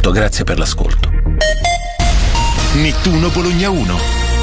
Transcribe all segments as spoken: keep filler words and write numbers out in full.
tutto, grazie per l'ascolto. Nettuno Bologna uno.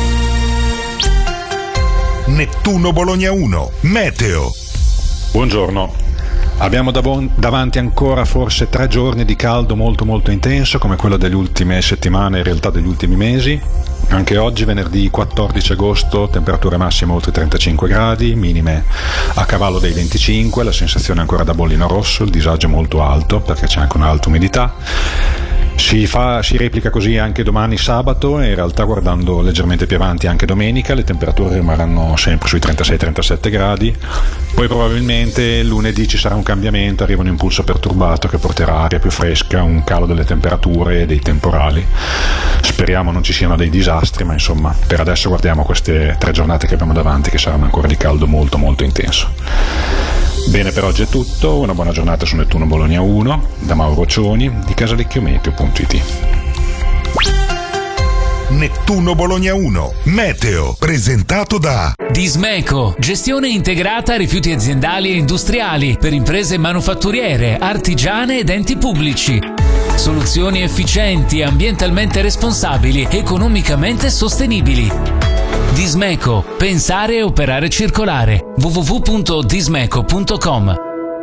Nettuno Bologna uno. Meteo. Buongiorno. Abbiamo dav- davanti ancora forse tre giorni di caldo molto molto intenso, come quello delle ultime settimane, in realtà degli ultimi mesi. Anche oggi, venerdì quattordici agosto, temperature massime oltre trentacinque gradi, minime a cavallo dei venticinque, la sensazione è ancora da bollino rosso, il disagio è molto alto perché c'è anche un'alta umidità. Si, fa, si replica così anche domani sabato e in realtà, guardando leggermente più avanti, anche domenica le temperature rimarranno sempre sui trentasei trentasette gradi. Poi probabilmente lunedì ci sarà un cambiamento, arriva un impulso perturbato che porterà aria più fresca, un calo delle temperature e dei temporali. Speriamo non ci siano dei disastri, ma insomma per adesso guardiamo queste tre giornate che abbiamo davanti, che saranno ancora di caldo molto molto intenso. Bene, per oggi è tutto, una buona giornata su Nettuno Bologna uno, da Mauro Cioni di casalecchiometeo punto it. Nettuno Bologna uno. Meteo, presentato da Dismeco, gestione integrata rifiuti aziendali e industriali per imprese manufatturiere, artigiane ed enti pubblici. Soluzioni efficienti, ambientalmente responsabili, economicamente sostenibili. Dismeco, pensare e operare circolare. w w w punto dismeco punto com.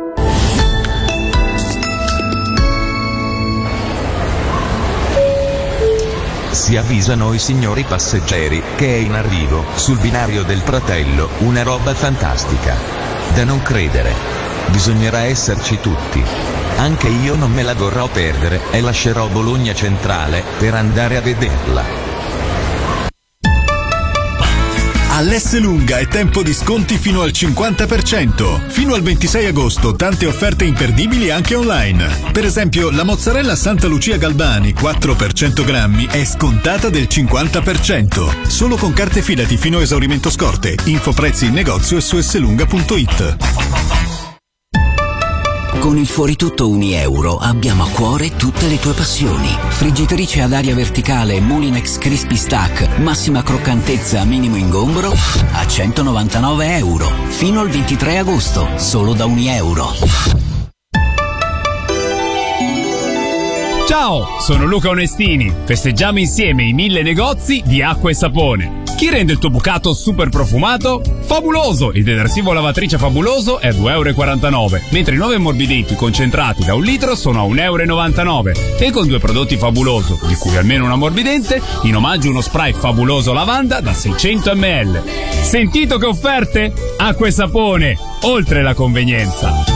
Si avvisano i signori passeggeri che è in arrivo, sul binario del Pratello, una roba fantastica. Da non credere. Bisognerà esserci tutti. Anche io non me la vorrò perdere e lascerò Bologna Centrale per andare a vederla. All'Esselunga è tempo di sconti fino al cinquanta per cento. Fino al ventisei agosto tante offerte imperdibili anche online. Per esempio la mozzarella Santa Lucia Galbani quattro per cento grammi è scontata del cinquanta per cento. Solo con carte Fidati fino a esaurimento scorte. Info prezzi in negozio e su esselunga punto it. Con il Fuori Tutto un euro abbiamo a cuore tutte le tue passioni. Friggitrice ad aria verticale Mulinex Crispy Stack, massima croccantezza, minimo ingombro, a centonovantanove euro. Fino al ventitré agosto, solo da un euro. Ciao, sono Luca Onestini. Festeggiamo insieme i mille negozi di acqua e sapone. Chi rende il tuo bucato super profumato? Fabuloso! Il detersivo lavatrice Fabuloso è a due euro e quarantanove, mentre i nuovi ammorbidenti concentrati da un litro sono a un euro e novantanove. E con due prodotti Fabuloso, di cui almeno un ammorbidente, in omaggio uno spray Fabuloso lavanda da seicento millilitri. Sentito che offerte? Acqua e sapone, oltre la convenienza.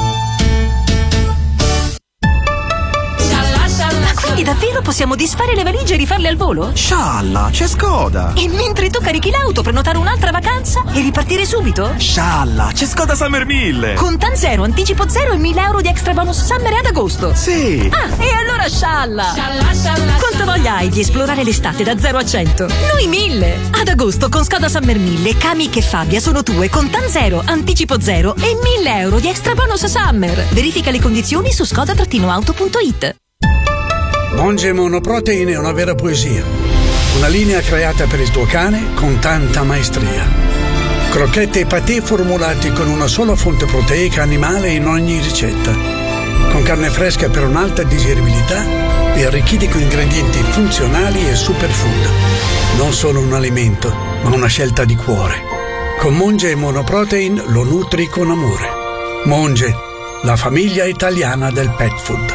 Quindi davvero possiamo disfare le valigie e rifarle al volo? Scialla, c'è Skoda! E mentre tu carichi l'auto, prenotare un'altra vacanza e ripartire subito? Scialla, c'è Skoda Summer mille! Con Tan Zero, anticipo zero e mille euro di extra bonus Summer ad agosto! Sì! Ah, e allora scialla! Scialla, scialla! Quanto voglia hai di esplorare l'estate da zero a cento? Noi mille! Ad agosto con Skoda Summer mille, Kami e Fabia sono tue con Tan Zero, anticipo zero e mille euro di extra bonus Summer! Verifica le condizioni su skoda auto punto it. Monge Monoprotein è una vera poesia. Una linea creata per il tuo cane con tanta maestria. Crocchette e patè formulati con una sola fonte proteica animale in ogni ricetta. Con carne fresca per un'alta digeribilità e arricchiti con ingredienti funzionali e superfood. Non solo un alimento, ma una scelta di cuore. Con Monge Monoprotein lo nutri con amore. Monge, la famiglia italiana del pet food.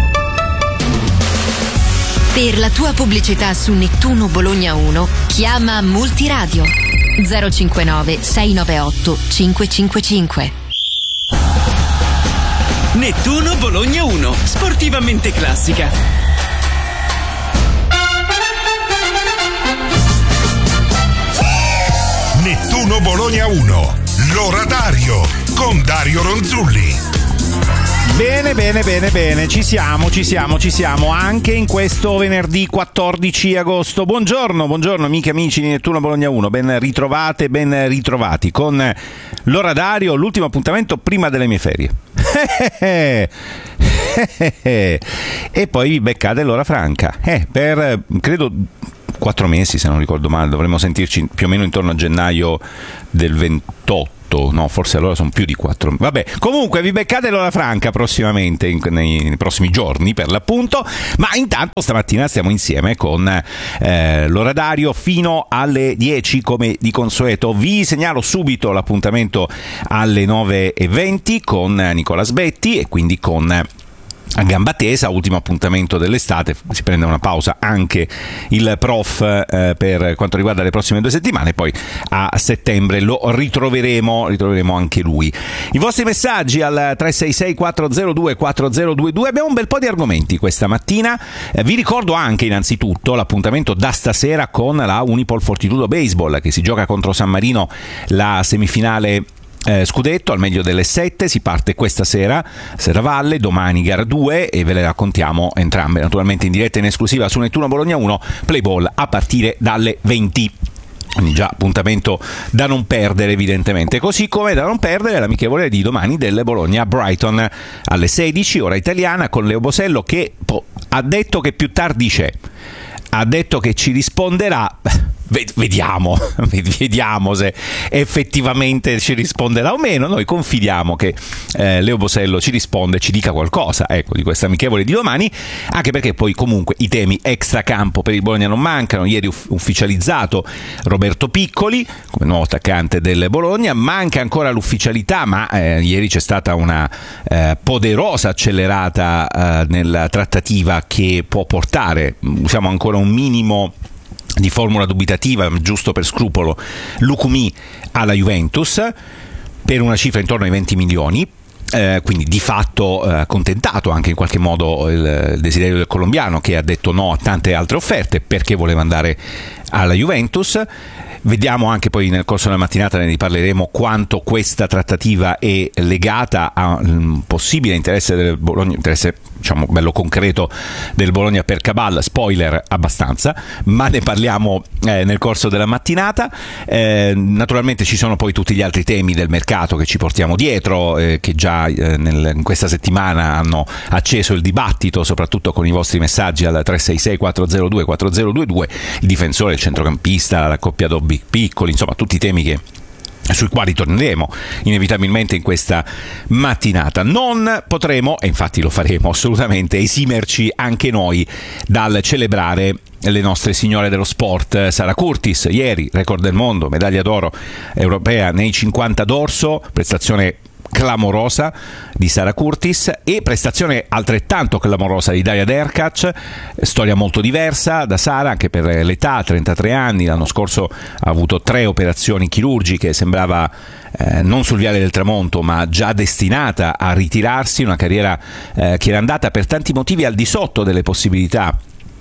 Per la tua pubblicità su Nettuno Bologna uno, chiama Multiradio zero cinquantanove sei nove otto cinque cinque cinque. Nettuno Bologna uno, sportivamente classica. Nettuno Bologna uno, l'oratario con Dario Ronzulli. Bene, bene, bene, bene, ci siamo, ci siamo, ci siamo anche in questo venerdì quattordici agosto. Buongiorno, buongiorno amiche e amici di Nettuno Bologna uno, ben ritrovate, ben ritrovati con l'oratario, l'ultimo appuntamento prima delle mie ferie. E poi vi beccate l'ora franca, eh, per credo quattro mesi se non ricordo male, dovremmo sentirci più o meno intorno a gennaio del ventotto. otto, no, forse allora sono più di quattro. Vabbè, comunque vi beccate l'ora franca prossimamente, in, nei, nei prossimi giorni per l'appunto, ma intanto stamattina stiamo insieme con eh, l'oradario fino alle dieci come di consueto. Vi segnalo subito l'appuntamento alle nove e venti con Nicola Sbetti e quindi con a gamba tesa, ultimo appuntamento dell'estate, si prende una pausa anche il prof eh, per quanto riguarda le prossime due settimane, poi a settembre lo ritroveremo, ritroveremo anche lui. I vostri messaggi al tre sei sei quattro zero due quattro zero due due, abbiamo un bel po' di argomenti questa mattina, eh, vi ricordo anche innanzitutto l'appuntamento da stasera con la Unipol Fortitudo Baseball che si gioca contro San Marino la semifinale Eh, scudetto al meglio delle sette, si parte questa sera Serravalle, domani gara due e ve le raccontiamo entrambe naturalmente in diretta in esclusiva su Nettuno Bologna uno, play ball a partire dalle venti. Quindi già appuntamento da non perdere evidentemente, così come da non perdere l'amichevole di domani del Bologna Brighton alle sedici ora italiana con Leo Bosello che po- ha detto che più tardi c'è, ha detto che ci risponderà. Vediamo, vediamo se effettivamente ci risponderà o meno. Noi confidiamo che eh, Leo Bosello ci risponda e ci dica qualcosa, ecco, di questa amichevole di domani, anche perché poi comunque i temi extracampo per il Bologna non mancano. Ieri uff- ufficializzato Roberto Piccoli come nuovo attaccante del Bologna, manca ancora l'ufficialità, ma eh, ieri c'è stata una eh, poderosa accelerata eh, nella trattativa che può portare, usiamo ancora un minimo di formula dubitativa, giusto per scrupolo, Lucumi alla Juventus per una cifra intorno ai venti milioni. Eh, quindi di fatto eh, accontentato anche in qualche modo il, il desiderio del colombiano, che ha detto no a tante altre offerte perché voleva andare alla Juventus. Vediamo anche poi nel corso della mattinata, ne riparleremo, quanto questa trattativa è legata a un possibile interesse del Bologna, interesse diciamo bello concreto del Bologna per Cabal, spoiler abbastanza, ma ne parliamo eh, nel corso della mattinata. Eh, naturalmente ci sono poi tutti gli altri temi del mercato che ci portiamo dietro, eh, che già eh, nel, in questa settimana hanno acceso il dibattito, soprattutto con i vostri messaggi al tre sei sei quattro zero due quattro zero due due, il difensore, il centrocampista, la coppia Dobby Piccoli, insomma tutti i temi che sui quali torneremo inevitabilmente in questa mattinata. Non potremo, e infatti lo faremo assolutamente, esimerci anche noi dal celebrare le nostre signore dello sport. Sara Curtis ieri, record del mondo, medaglia d'oro europea nei cinquanta d'orso, prestazione clamorosa di Sara Curtis e prestazione altrettanto clamorosa di Daria Derkac, storia molto diversa da Sara anche per l'età, trentatré anni, l'anno scorso ha avuto tre operazioni chirurgiche, sembrava eh, non sul viale del tramonto ma già destinata a ritirarsi, una carriera eh, che era andata per tanti motivi al di sotto delle possibilità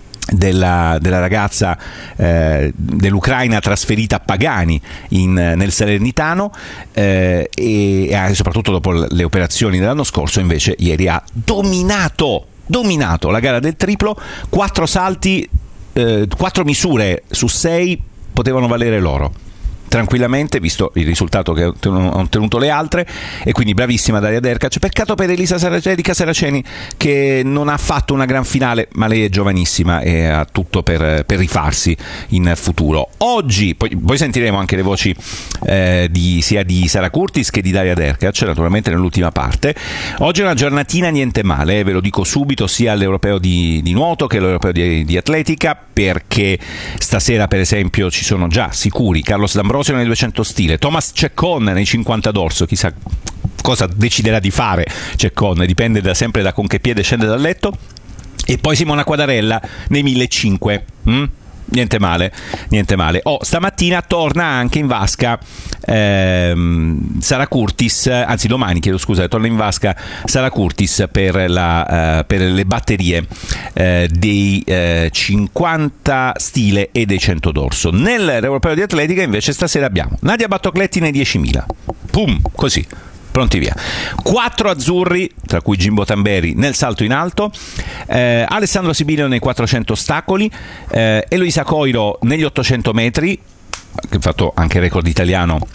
Della, della ragazza eh, dell'Ucraina trasferita a Pagani in, nel Salernitano eh, e, e soprattutto dopo le operazioni dell'anno scorso invece ieri ha dominato dominato la gara del triplo, quattro salti, eh, quattro misure su sei potevano valere l'oro tranquillamente, visto il risultato che hanno ottenuto le altre, e quindi bravissima Daria Derkac. Peccato per Elisa Erika Saraceni che non ha fatto una gran finale, ma lei è giovanissima e ha tutto per, per rifarsi in futuro. Oggi poi, poi sentiremo anche le voci eh, di, sia di Sara Curtis che di Daria Derkac naturalmente nell'ultima parte. Oggi è una giornatina niente male, eh, ve lo dico subito, sia all'europeo di, di nuoto che all'europeo di, di atletica, perché stasera per esempio ci sono già sicuri Carlos D'Ambrosio nei duecento stile, Thomas Ceccon nei cinquanta d'orso, chissà cosa deciderà di fare Ceccon, dipende da, sempre da con che piede scende dal letto, e poi Simona Quadarella nei millecinquecento. mm? Niente male, niente male. Oh, stamattina torna anche in vasca ehm, Sara Curtis, anzi domani chiedo scusa, torna in vasca Sara Curtis per, la, uh, per le batterie uh, dei uh, cinquanta stile e dei cento d'orso. Nell'europeo di atletica invece stasera abbiamo Nadia Battocletti nei diecimila, pum, così pronti via. Quattro azzurri, tra cui Jimbo Tamberi nel salto in alto, eh, Alessandro Sibilio nei quattrocento ostacoli, eh, Eloisa Coiro negli ottocento metri, che ha fatto anche il record italiano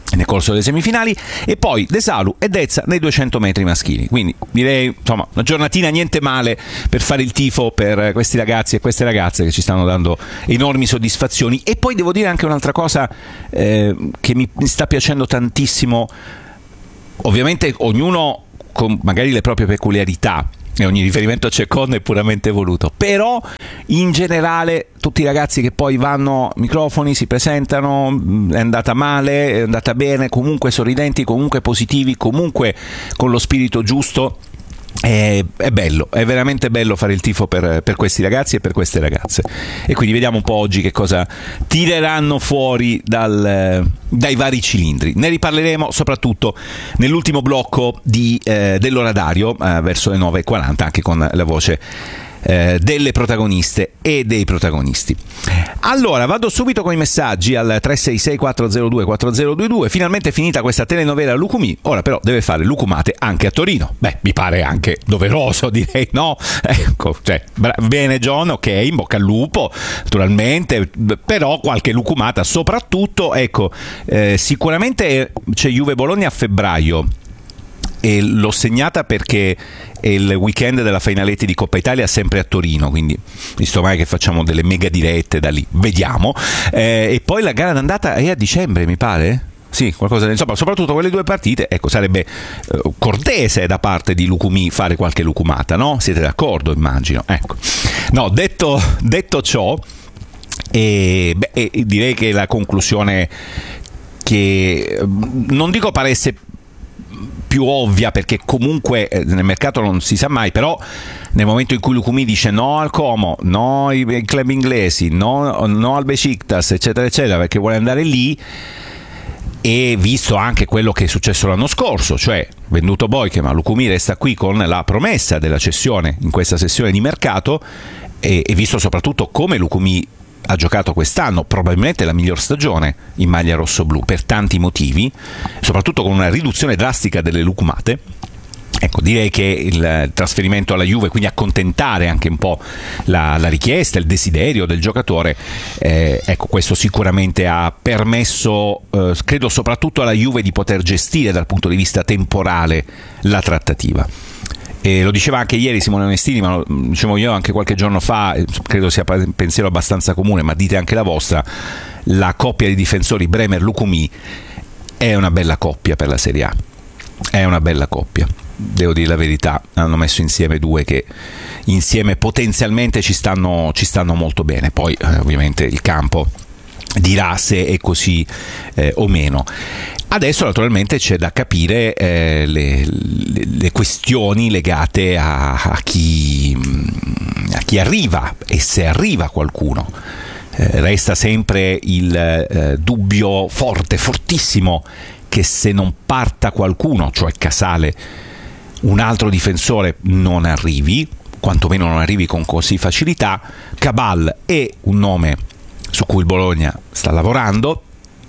nel corso delle semifinali, e poi De Salu e Dezza nei duecento metri maschili. Quindi direi, insomma, una giornatina niente male per fare il tifo per questi ragazzi e queste ragazze che ci stanno dando enormi soddisfazioni. E poi devo dire anche un'altra cosa eh, che mi sta piacendo tantissimo. Ovviamente ognuno con magari le proprie peculiarità, e ogni riferimento a Ceccon è puramente voluto, però in generale tutti i ragazzi che poi vanno microfoni, si presentano, è andata male, è andata bene, comunque sorridenti, comunque positivi, comunque con lo spirito giusto. È, è bello, è veramente bello fare il tifo per, per questi ragazzi e per queste ragazze, e quindi vediamo un po' oggi che cosa tireranno fuori dal, dai vari cilindri. Ne riparleremo soprattutto nell'ultimo blocco di, eh, dell'oradario eh, verso le nove e quaranta, anche con la voce Eh, delle protagoniste e dei protagonisti. Allora vado subito con i messaggi al tre sei sei quattro zero due quattro zero due due. Finalmente finita questa telenovela Lucumì, ora però deve fare Lucumate anche a Torino. Beh, mi pare anche doveroso, direi, no? Ecco, cioè, bra- bene John, ok, in bocca al lupo, naturalmente, però qualche Lucumata, soprattutto, ecco, eh, sicuramente c'è Juve Bologna a febbraio, e l'ho segnata perché è il weekend della finaletti di Coppa Italia sempre a Torino, quindi visto mai che facciamo delle mega dirette da lì, vediamo. Eh, e poi la gara d'andata è a dicembre, mi pare? Sì, qualcosa, insomma, soprattutto quelle due partite, ecco, sarebbe eh, cortese da parte di Lucumì fare qualche lucumata, no? Siete d'accordo, immagino? Ecco. No, detto, detto ciò, eh, beh, eh, direi che la conclusione che non dico paresse più ovvia, perché comunque nel mercato non si sa mai, però nel momento in cui Lucumì dice no al Como, no ai club inglesi, no, no al Besiktas, eccetera eccetera, perché vuole andare lì, e visto anche quello che è successo l'anno scorso, cioè venduto Boyke, ma Lucumì resta qui con la promessa della cessione in questa sessione di mercato, e, e visto soprattutto come Lucumì ha giocato quest'anno, probabilmente la miglior stagione in maglia rossoblù per tanti motivi, soprattutto con una riduzione drastica delle lucumate. Ecco, direi che il trasferimento alla Juve, quindi accontentare anche un po' la, la richiesta, il desiderio del giocatore, eh, ecco, questo sicuramente ha permesso, eh, credo soprattutto alla Juve, di poter gestire dal punto di vista temporale la trattativa. E lo diceva anche ieri Simone Onestini, ma lo dicevo io anche qualche giorno fa, credo sia un pensiero abbastanza comune, ma dite anche la vostra: la coppia di difensori Bremer-Lucumì è una bella coppia per la Serie A, è una bella coppia, devo dire la verità. Hanno messo insieme due che insieme potenzialmente ci stanno, ci stanno molto bene, poi eh, ovviamente il campo dirà se è così eh, o meno. Adesso naturalmente c'è da capire eh, le, le, le questioni legate a, a, chi, a chi arriva, e se arriva qualcuno. Eh, resta sempre il eh, dubbio forte, fortissimo, che se non parta qualcuno, cioè Casale, un altro difensore non arrivi, quantomeno non arrivi con così facilità. Cabal è un nome su cui il Bologna sta lavorando,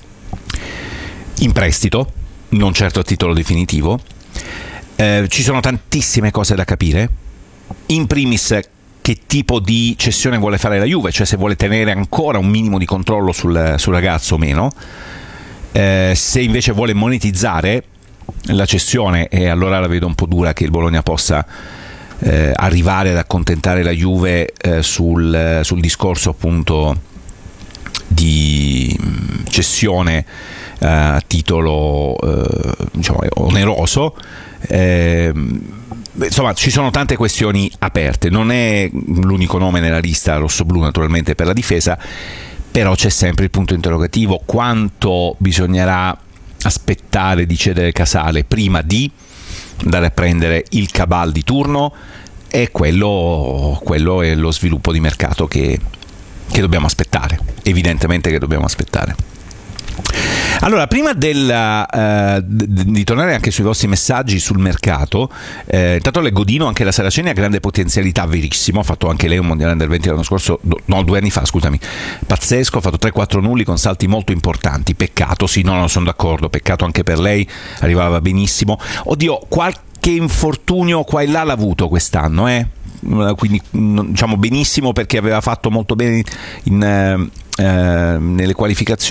in prestito, non certo a titolo definitivo. Eh, ci sono tantissime cose da capire, in primis che tipo di cessione vuole fare la Juve, cioè se vuole tenere ancora un minimo di controllo sul, sul ragazzo o meno, eh, se invece vuole monetizzare la cessione, e allora la vedo un po' dura che il Bologna possa eh, arrivare ad accontentare la Juve eh, sul, sul discorso appunto di cessione uh, a titolo uh, diciamo oneroso. Eh, insomma, ci sono tante questioni aperte, non è l'unico nome nella lista rossoblù naturalmente per la difesa, però c'è sempre il punto interrogativo: quanto bisognerà aspettare di cedere Casale prima di andare a prendere il Cabal di turno, e quello, quello è lo sviluppo di mercato che che dobbiamo aspettare, evidentemente che dobbiamo aspettare. Allora, prima del, uh, di tornare anche sui vostri messaggi sul mercato, eh, intanto leggo Dino, anche la Saraceni ha grande potenzialità, verissimo, ha fatto anche lei un mondiale under venti l'anno scorso, no, due anni fa, scusami, pazzesco, ha fatto tre quattro nulli con salti molto importanti, peccato, sì, no, non sono d'accordo, peccato anche per lei, arrivava benissimo. Oddio, qualche infortunio qua e là l'ha avuto quest'anno, eh? Quindi diciamo benissimo, perché aveva fatto molto bene in, eh, nelle qualificazioni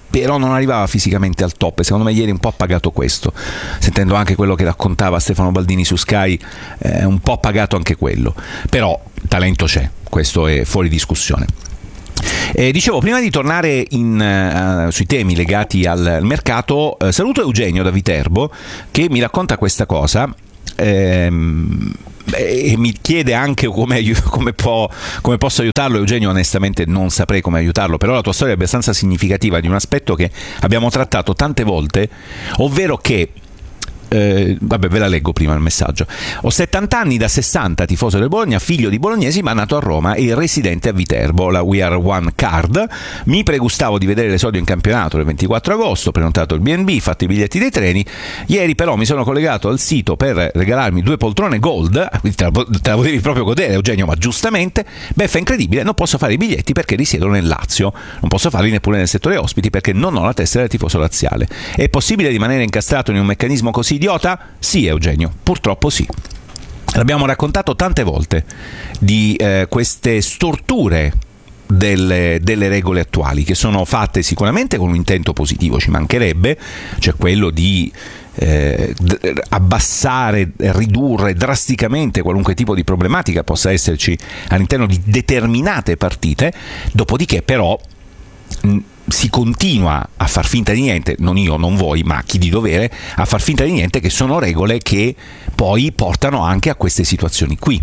però non arrivava fisicamente al top, e secondo me ieri un po' ha pagato questo, sentendo anche quello che raccontava Stefano Baldini su Sky, eh, un po' ha pagato anche quello, però talento c'è, questo è fuori discussione. Eh, dicevo, prima di tornare in, uh, sui temi legati al, al mercato, uh, saluto Eugenio da Viterbo che mi racconta questa cosa ehm, e mi chiede anche come, come, può, come posso aiutarlo. Eugenio, onestamente non saprei come aiutarlo, però la tua storia è abbastanza significativa di un aspetto che abbiamo trattato tante volte, ovvero che Eh, vabbè, ve la leggo prima il messaggio. Ho settanta anni, da sessanta tifoso del Bologna, figlio di bolognesi ma nato a Roma e residente a Viterbo, la We Are One Card. Mi pregustavo di vedere l'esordio in campionato il ventiquattro agosto, prenotato il B and B, fatto i biglietti dei treni. Ieri però mi sono collegato al sito per regalarmi due poltrone gold, quindi te la, te la potevi proprio godere, Eugenio, ma giustamente, beffa incredibile, non posso fare i biglietti perché risiedo nel Lazio, non posso farli neppure nel settore ospiti perché non ho la tessera del tifoso laziale. È possibile rimanere incastrato in un meccanismo così idiota? Sì, Eugenio, purtroppo sì. L'abbiamo raccontato tante volte di eh, queste storture delle, delle regole attuali, che sono fatte sicuramente con un intento positivo, ci mancherebbe, cioè quello di eh, d- abbassare, ridurre drasticamente qualunque tipo di problematica possa esserci all'interno di determinate partite, dopodiché però mh, si continua a far finta di niente, non io, non voi, ma chi di dovere, a far finta di niente, che sono regole che poi portano anche a queste situazioni qui.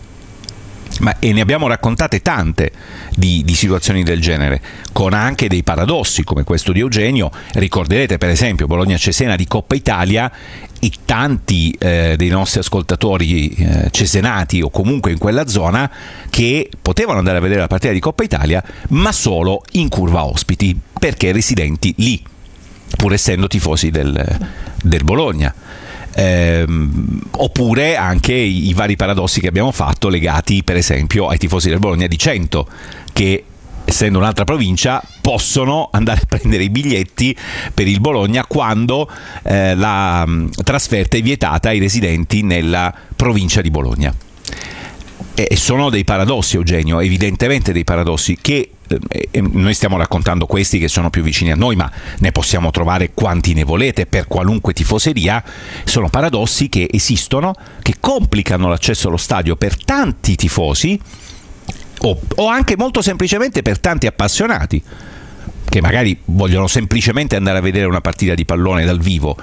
Ma, e ne abbiamo raccontate tante di, di situazioni del genere, con anche dei paradossi come questo di Eugenio. Ricorderete per esempio Bologna-Cesena di Coppa Italia, e tanti eh, dei nostri ascoltatori eh, cesenati o comunque in quella zona che potevano andare a vedere la partita di Coppa Italia ma solo in curva ospiti perché residenti lì, pur essendo tifosi del, del Bologna. Eh, oppure anche i, i vari paradossi che abbiamo fatto legati per esempio ai tifosi del Bologna di Cento, che essendo un'altra provincia possono andare a prendere i biglietti per il Bologna quando eh, la mh, trasferta è vietata ai residenti nella provincia di Bologna. E sono dei paradossi, Eugenio, evidentemente dei paradossi che eh, noi stiamo raccontando, questi che sono più vicini a noi, ma ne possiamo trovare quanti ne volete per qualunque tifoseria. Sono paradossi che esistono, che complicano l'accesso allo stadio per tanti tifosi o, o anche molto semplicemente per tanti appassionati che magari vogliono semplicemente andare a vedere una partita di pallone dal vivo,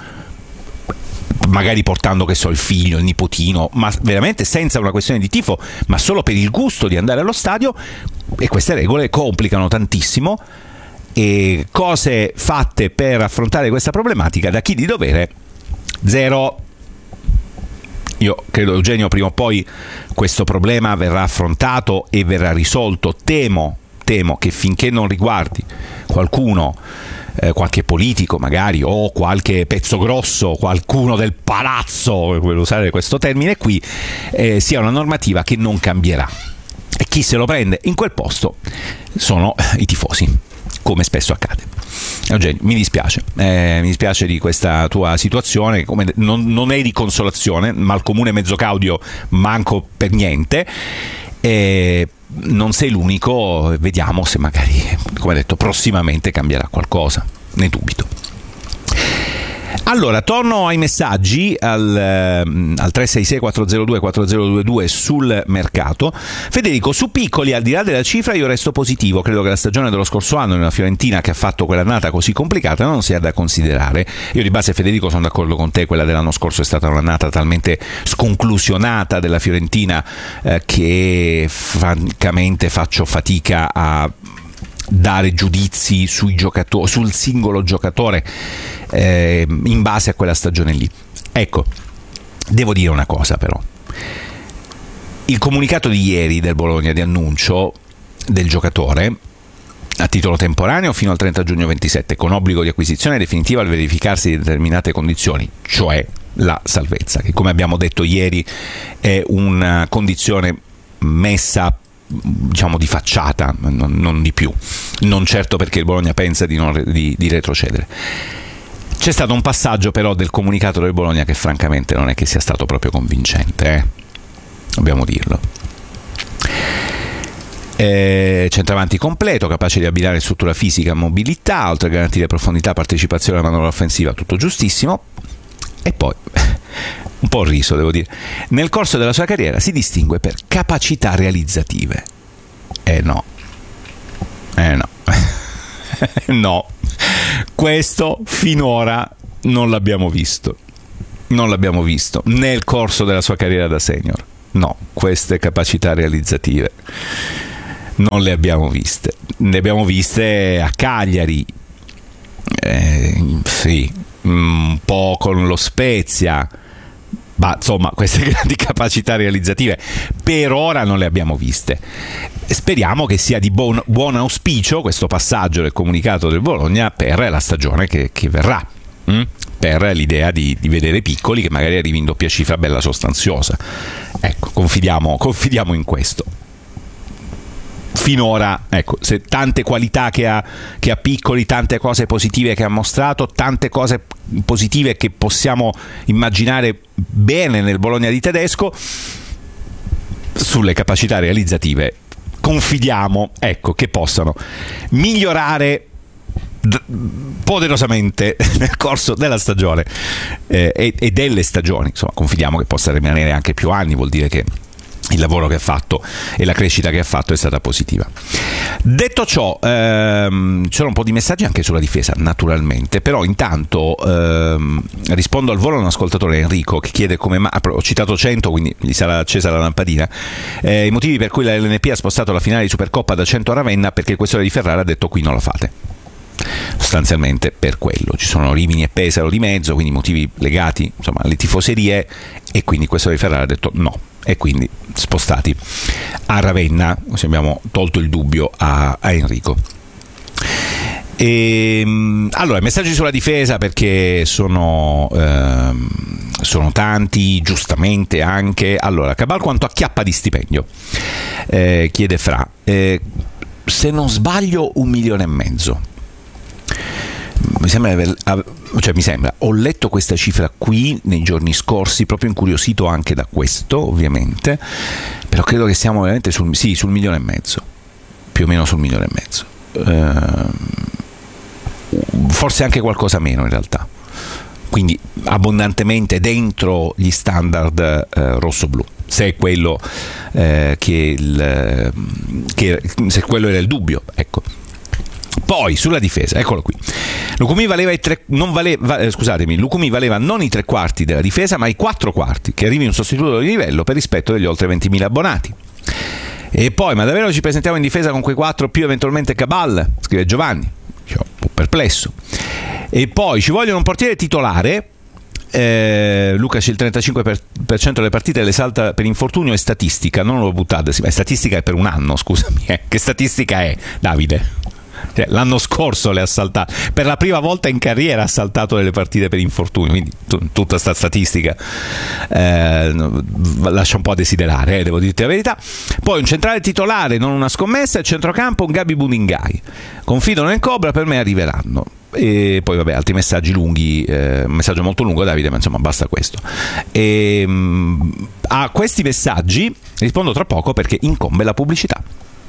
magari portando, che so, il figlio, il nipotino, ma veramente senza una questione di tifo, ma solo per il gusto di andare allo stadio. E queste regole complicano tantissimo, e cose fatte per affrontare questa problematica da chi di dovere zero. Io credo, Eugenio, prima o poi questo problema verrà affrontato e verrà risolto. Temo, temo che finché non riguardi qualcuno, eh, qualche politico magari, o qualche pezzo grosso, qualcuno del palazzo, per usare questo termine qui, eh, sia una normativa che non cambierà. E chi se lo prende in quel posto sono i tifosi, come spesso accade. Eugenio, mi dispiace, eh, mi dispiace di questa tua situazione, come non, non è di consolazione, ma al comune Mezzocaudio manco per niente. Eh, non sei l'unico, vediamo se magari, come detto, prossimamente cambierà qualcosa, ne dubito. Allora, torno ai messaggi al, al tre sei sei quattro zero due quattro zero due due sul mercato. Federico, su Piccoli, al di là della cifra, io resto positivo. Credo che la stagione dello scorso anno nella Fiorentina, che ha fatto quell'annata così complicata, non sia da considerare. Io di base, Federico, sono d'accordo con te, quella dell'anno scorso è stata un'annata talmente sconclusionata della Fiorentina eh, che francamente faccio fatica a dare giudizi sui giocatori, sul singolo giocatore eh, in base a quella stagione lì. Ecco, devo dire una cosa però. Il comunicato di ieri del Bologna di annuncio del giocatore a titolo temporaneo fino al trenta giugno ventisette, con obbligo di acquisizione definitiva al verificarsi di determinate condizioni, cioè la salvezza, che come abbiamo detto ieri è una condizione messa, diciamo, di facciata, non, non di più, non certo perché il Bologna pensa di, non, di, di retrocedere. C'è stato un passaggio però del comunicato del Bologna che francamente non è che sia stato proprio convincente, eh? Dobbiamo dirlo. Eh, centravanti completo, capace di abbinare struttura fisica e mobilità, oltre a garantire profondità, partecipazione alla manovra offensiva, tutto giustissimo. E poi, un po' riso devo dire, nel corso della sua carriera si distingue per capacità realizzative. Eh no, eh no, no, questo finora non l'abbiamo visto, non l'abbiamo visto nel corso della sua carriera da senior. No, queste capacità realizzative non le abbiamo viste. Le abbiamo viste a Cagliari, eh, sì, un po' con lo Spezia, ma insomma queste grandi capacità realizzative per ora non le abbiamo viste. Speriamo che sia di buon, buon auspicio questo passaggio del comunicato del Bologna per la stagione che, che verrà, hm? per l'idea di, di vedere Piccoli che magari arrivi in doppia cifra bella sostanziosa. Ecco, confidiamo, confidiamo in questo. Finora, ecco, se tante qualità che ha, che ha Piccoli, tante cose positive che ha mostrato, tante cose positive che possiamo immaginare bene nel Bologna di Tedesco, sulle capacità realizzative confidiamo, ecco, che possano migliorare d- poderosamente nel corso della stagione eh, e, e delle stagioni. Insomma, confidiamo che possa rimanere anche più anni, vuol dire che il lavoro che ha fatto e la crescita che ha fatto è stata positiva. Detto ciò, ehm, c'era un po' di messaggi anche sulla difesa, naturalmente, però intanto ehm, rispondo al volo a un ascoltatore, Enrico, che chiede come mai, ho citato cento, quindi gli sarà accesa la lampadina, eh, i motivi per cui la L N P ha spostato la finale di Supercoppa da cento a Ravenna, perché il questore di Ferrara ha detto qui non lo fate. Sostanzialmente per quello, ci sono Rimini e Pesaro di mezzo, quindi motivi legati insomma alle tifoserie, e quindi il questore di Ferrara ha detto no, e quindi spostati a Ravenna, così abbiamo tolto il dubbio a, a Enrico. E, allora, messaggi sulla difesa, perché sono, ehm, sono tanti, giustamente anche. Allora, Cabal quanto acchiappa di stipendio? Eh, chiede Fra. Eh, se non sbaglio un milione e mezzo. Mi sembra, cioè mi sembra, ho letto questa cifra qui nei giorni scorsi, proprio incuriosito anche da questo, ovviamente, però credo che siamo veramente sul, sì, sul milione e mezzo, più o meno sul milione e mezzo, eh, forse anche qualcosa meno in realtà, quindi abbondantemente dentro gli standard eh, rosso-blu, se è quello eh, che, il, che se quello era il dubbio, ecco. Poi sulla difesa, eccolo qui. Lucumi valeva i tre, non valeva, eh, scusatemi, Lucumi valeva non i tre quarti della difesa, ma i quattro quarti, che arrivi un sostituto di livello per rispetto degli oltre ventimila abbonati. E poi, ma davvero ci presentiamo in difesa con quei quattro più eventualmente Cabal? Scrive Giovanni, cioè, un po' perplesso. E poi ci vogliono un portiere titolare. Eh, Luca, c'è il trentacinque per cento delle partite le salta per infortunio, è statistica, non lo buttate, è statistica è per un anno, scusami, eh. Che statistica è, Davide? Cioè, l'anno scorso le ha saltate per la prima volta in carriera, ha saltato delle partite per infortunio, quindi t- tutta sta statistica eh, lascia un po' a desiderare, eh, devo dirti la verità. Poi un centrale titolare, non una scommessa, il centrocampo un Gabi Budingai, confido nel Cobra, per me arriveranno. E poi vabbè, altri messaggi lunghi, eh, un messaggio molto lungo, Davide, ma insomma basta questo. E, mh, a questi messaggi rispondo tra poco, perché incombe la pubblicità.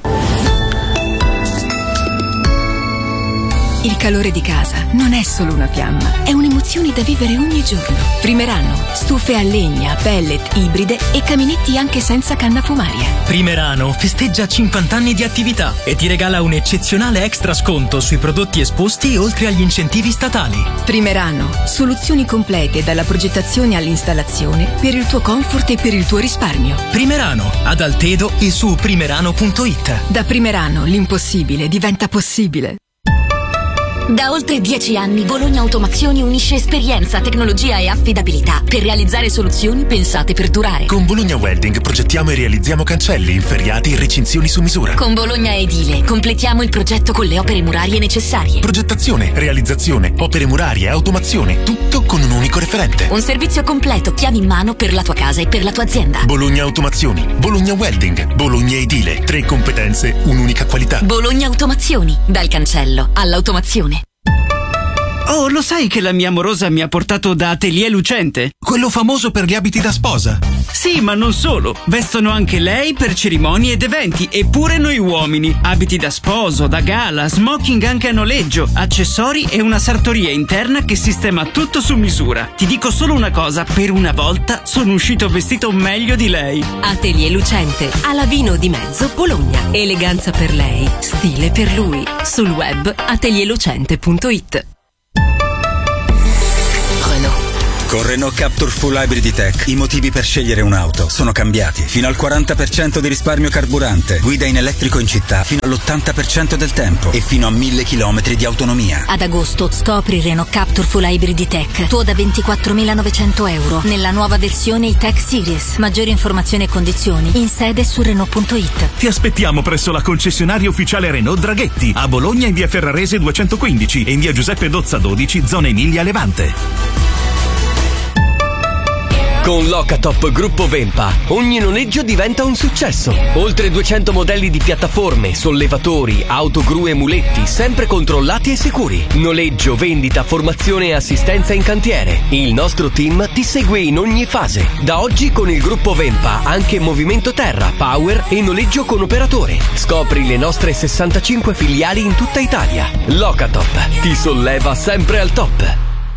Il calore di casa non è solo una fiamma, è un'emozione da vivere ogni giorno. Primerano, stufe a legna, pellet, ibride e caminetti anche senza canna fumaria. Primerano festeggia cinquanta anni di attività e ti regala un eccezionale extra sconto sui prodotti esposti oltre agli incentivi statali. Primerano, soluzioni complete dalla progettazione all'installazione per il tuo comfort e per il tuo risparmio. Primerano, ad Altedo e su primerano punto it. Da Primerano l'impossibile diventa possibile. Da oltre dieci anni Bologna Automazioni unisce esperienza, tecnologia e affidabilità per realizzare soluzioni pensate per durare. Con Bologna Welding progettiamo e realizziamo cancelli, inferriati e recinzioni su misura. Con Bologna Edile completiamo il progetto con le opere murarie necessarie. Progettazione, realizzazione, opere murarie, automazione, tutto con un unico referente. Un servizio completo, chiavi in mano per la tua casa e per la tua azienda. Bologna Automazioni, Bologna Welding, Bologna Edile, tre competenze, un'unica qualità. Bologna Automazioni, dal cancello all'automazione. Oh, lo sai che la mia amorosa mi ha portato da Atelier Lucente? Quello famoso per gli abiti da sposa. Sì, ma non solo. Vestono anche lei per cerimonie ed eventi, e pure noi uomini. Abiti da sposo, da gala, smoking anche a noleggio, accessori e una sartoria interna che sistema tutto su misura. Ti dico solo una cosa, per una volta sono uscito vestito meglio di lei. Atelier Lucente, a Lavino di Mezzo, Bologna. Eleganza per lei, stile per lui. Sul web atelier lucente punto it. Con Renault Captur Full Hybrid Tech i motivi per scegliere un'auto sono cambiati. Fino al quaranta per cento di risparmio carburante, guida in elettrico in città fino all'ottanta per cento del tempo e fino a mille chilometri di autonomia. Ad agosto scopri Renault Captur Full Hybrid Tech, tuo da ventiquattromilanovecento euro nella nuova versione E-Tech Series. Maggiori informazioni e condizioni in sede su Renault punto it. Ti aspettiamo presso la concessionaria ufficiale Renault Draghetti a Bologna in via Ferrarese duecentoquindici e in via Giuseppe Dozza dodici, zona Emilia Levante. Con Locatop Gruppo Vempa ogni noleggio diventa un successo. Oltre duecento modelli di piattaforme, sollevatori, autogru e muletti, sempre controllati e sicuri. Noleggio, vendita, formazione e assistenza in cantiere. Il nostro team ti segue in ogni fase. Da oggi con il Gruppo Vempa anche movimento terra, power e noleggio con operatore. Scopri le nostre sessantacinque filiali in tutta Italia. Locatop ti solleva sempre al top.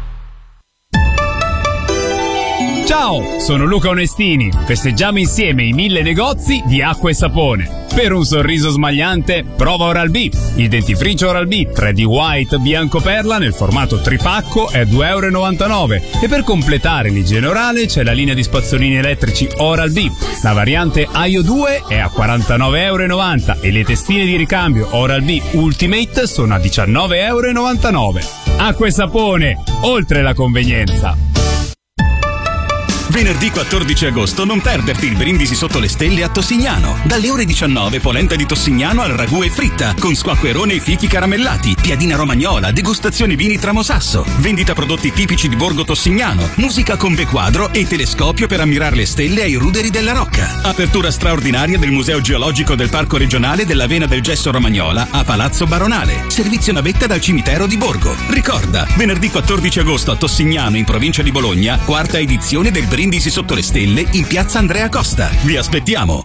Ciao, sono Luca Onestini. Festeggiamo insieme i mille negozi di acqua e sapone. Per un sorriso smagliante, prova Oral-B. Il dentifricio Oral-B tre D White bianco perla nel formato tripacco è due e novantanove euro. E per completare l'igiene orale c'è la linea di spazzolini elettrici Oral-B. La variante Aio due è a quarantanove e novanta euro e le testine di ricambio Oral-B Ultimate sono a diciannove e novantanove euro. Acqua e sapone, oltre la convenienza. Venerdì quattordici agosto non perderti il brindisi sotto le stelle a Tossignano. Dalle ore diciannove polenta di Tossignano al ragù e fritta, con squacquerone e fichi caramellati, piadina romagnola, degustazione vini Tramosasso, vendita prodotti tipici di Borgo Tossignano, musica con bequadro e telescopio per ammirare le stelle ai ruderi della Rocca. Apertura straordinaria del Museo Geologico del Parco Regionale della Vena del Gesso Romagnola a Palazzo Baronale. Servizio navetta dal cimitero di Borgo. Ricorda, venerdì quattordici agosto a Tossignano in provincia di Bologna, quarta edizione del brindisi sotto le stelle in piazza Andrea Costa. Vi aspettiamo.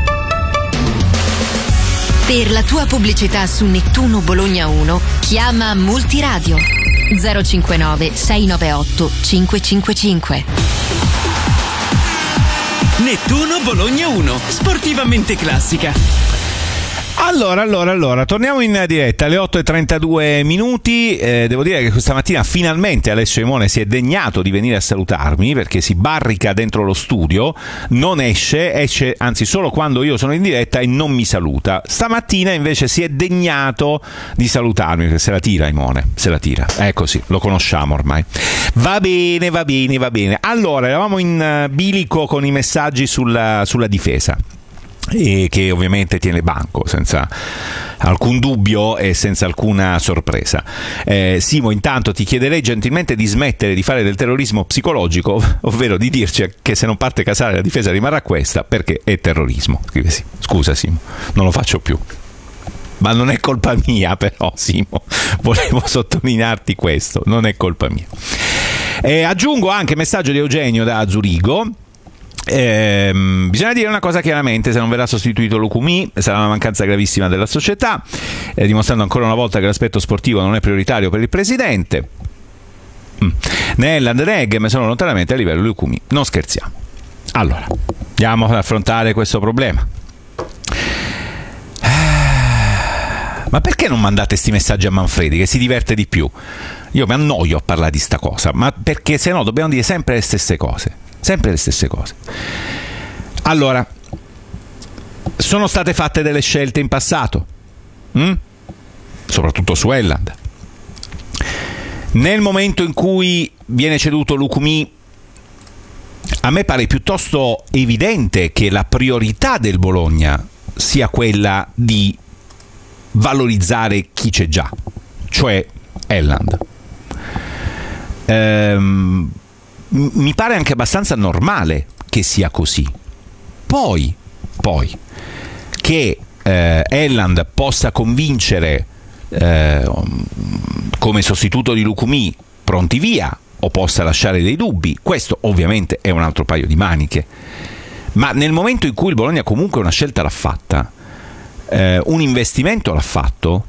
Per la tua pubblicità su Nettuno Bologna uno chiama Multiradio zero cinquantanove sei nove otto cinque cinque cinque. Nettuno Bologna uno, sportivamente classica. Allora, allora, allora, torniamo in diretta alle otto e trentadue minuti. Eh, devo dire che questa mattina finalmente Alessio Imone si è degnato di venire a salutarmi, perché si barrica dentro lo studio, non esce, esce anzi solo quando io sono in diretta e non mi saluta. Stamattina invece si è degnato di salutarmi, perché se la tira Imone, se la tira. È così, lo conosciamo ormai. Va bene, va bene, va bene. Allora, eravamo in bilico con i messaggi sulla, sulla difesa, e che ovviamente tiene banco senza alcun dubbio e senza alcuna sorpresa. eh, Simo, intanto ti chiederei gentilmente di smettere di fare del terrorismo psicologico, ovvero di dirci che se non parte Casale la difesa rimarrà questa, perché è terrorismo. Scusa Simo, non lo faccio più, ma non è colpa mia. Però Simo, volevo sottolinearti questo, non è colpa mia. eh, aggiungo anche messaggio di Eugenio da Zurigo. Eh, bisogna dire una cosa chiaramente: se non verrà sostituito Lucumi sarà una mancanza gravissima della società, eh, dimostrando ancora una volta che l'aspetto sportivo non è prioritario per il presidente. mm. né Elland né Eggem sono lontanamente a livello Lucumi, non scherziamo. Allora, andiamo ad affrontare questo problema. Ma perché non mandate sti messaggi a Manfredi, che si diverte di più? Io mi annoio a parlare di sta cosa, ma perché se no dobbiamo dire sempre le stesse cose. Sempre le stesse cose. Allora, sono state fatte delle scelte in passato, hm? soprattutto su Elland. Nel momento in cui viene ceduto Lucumi, a me pare piuttosto evidente che la priorità del Bologna sia quella di valorizzare chi c'è già, cioè Elland. Ehm Mi pare anche abbastanza normale che sia così. Poi, poi che eh, Elland possa convincere eh, come sostituto di Lucumí pronti via o possa lasciare dei dubbi, questo ovviamente è un altro paio di maniche. Ma nel momento in cui il Bologna comunque una scelta l'ha fatta, eh, un investimento l'ha fatto,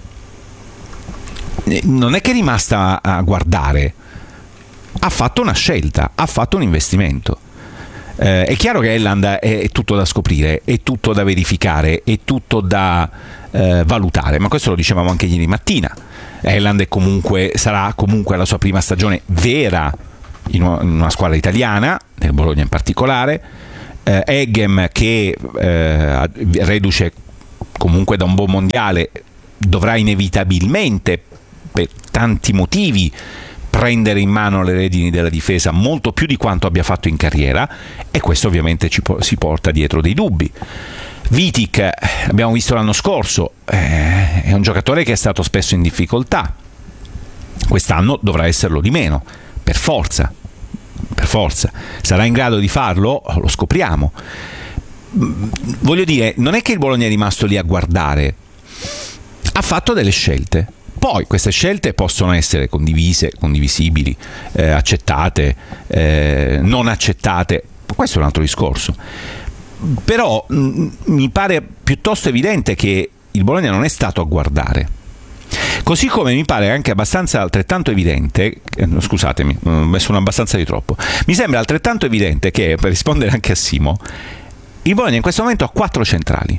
non è che è rimasta a guardare, ha fatto una scelta, ha fatto un investimento. Eh, è chiaro che Elland è, è tutto da scoprire, è tutto da verificare, è tutto da eh, valutare, ma questo lo dicevamo anche ieri mattina. Elland è comunque, sarà comunque la sua prima stagione vera in una, in una squadra italiana, nel Bologna in particolare. eh, Eggem che eh, reduce comunque da un buon mondiale dovrà inevitabilmente, per tanti motivi, prendere in mano le redini della difesa molto più di quanto abbia fatto in carriera, e questo ovviamente ci po- si porta dietro dei dubbi. Vitic, abbiamo visto l'anno scorso, eh, è un giocatore che è stato spesso in difficoltà, quest'anno dovrà esserlo di meno, per forza, per forza. Sarà in grado di farlo? Lo scopriamo. Voglio dire, non è che il Bologna è rimasto lì a guardare, ha fatto delle scelte. Poi queste scelte possono essere condivise, condivisibili, eh, accettate, eh, non accettate, questo è un altro discorso. Però mh, mi pare piuttosto evidente che il Bologna non è stato a guardare. Così come mi pare anche abbastanza altrettanto evidente, eh, scusatemi, ho messo un abbastanza di troppo, mi sembra altrettanto evidente che, per rispondere anche a Simo, il Bologna in questo momento ha quattro centrali.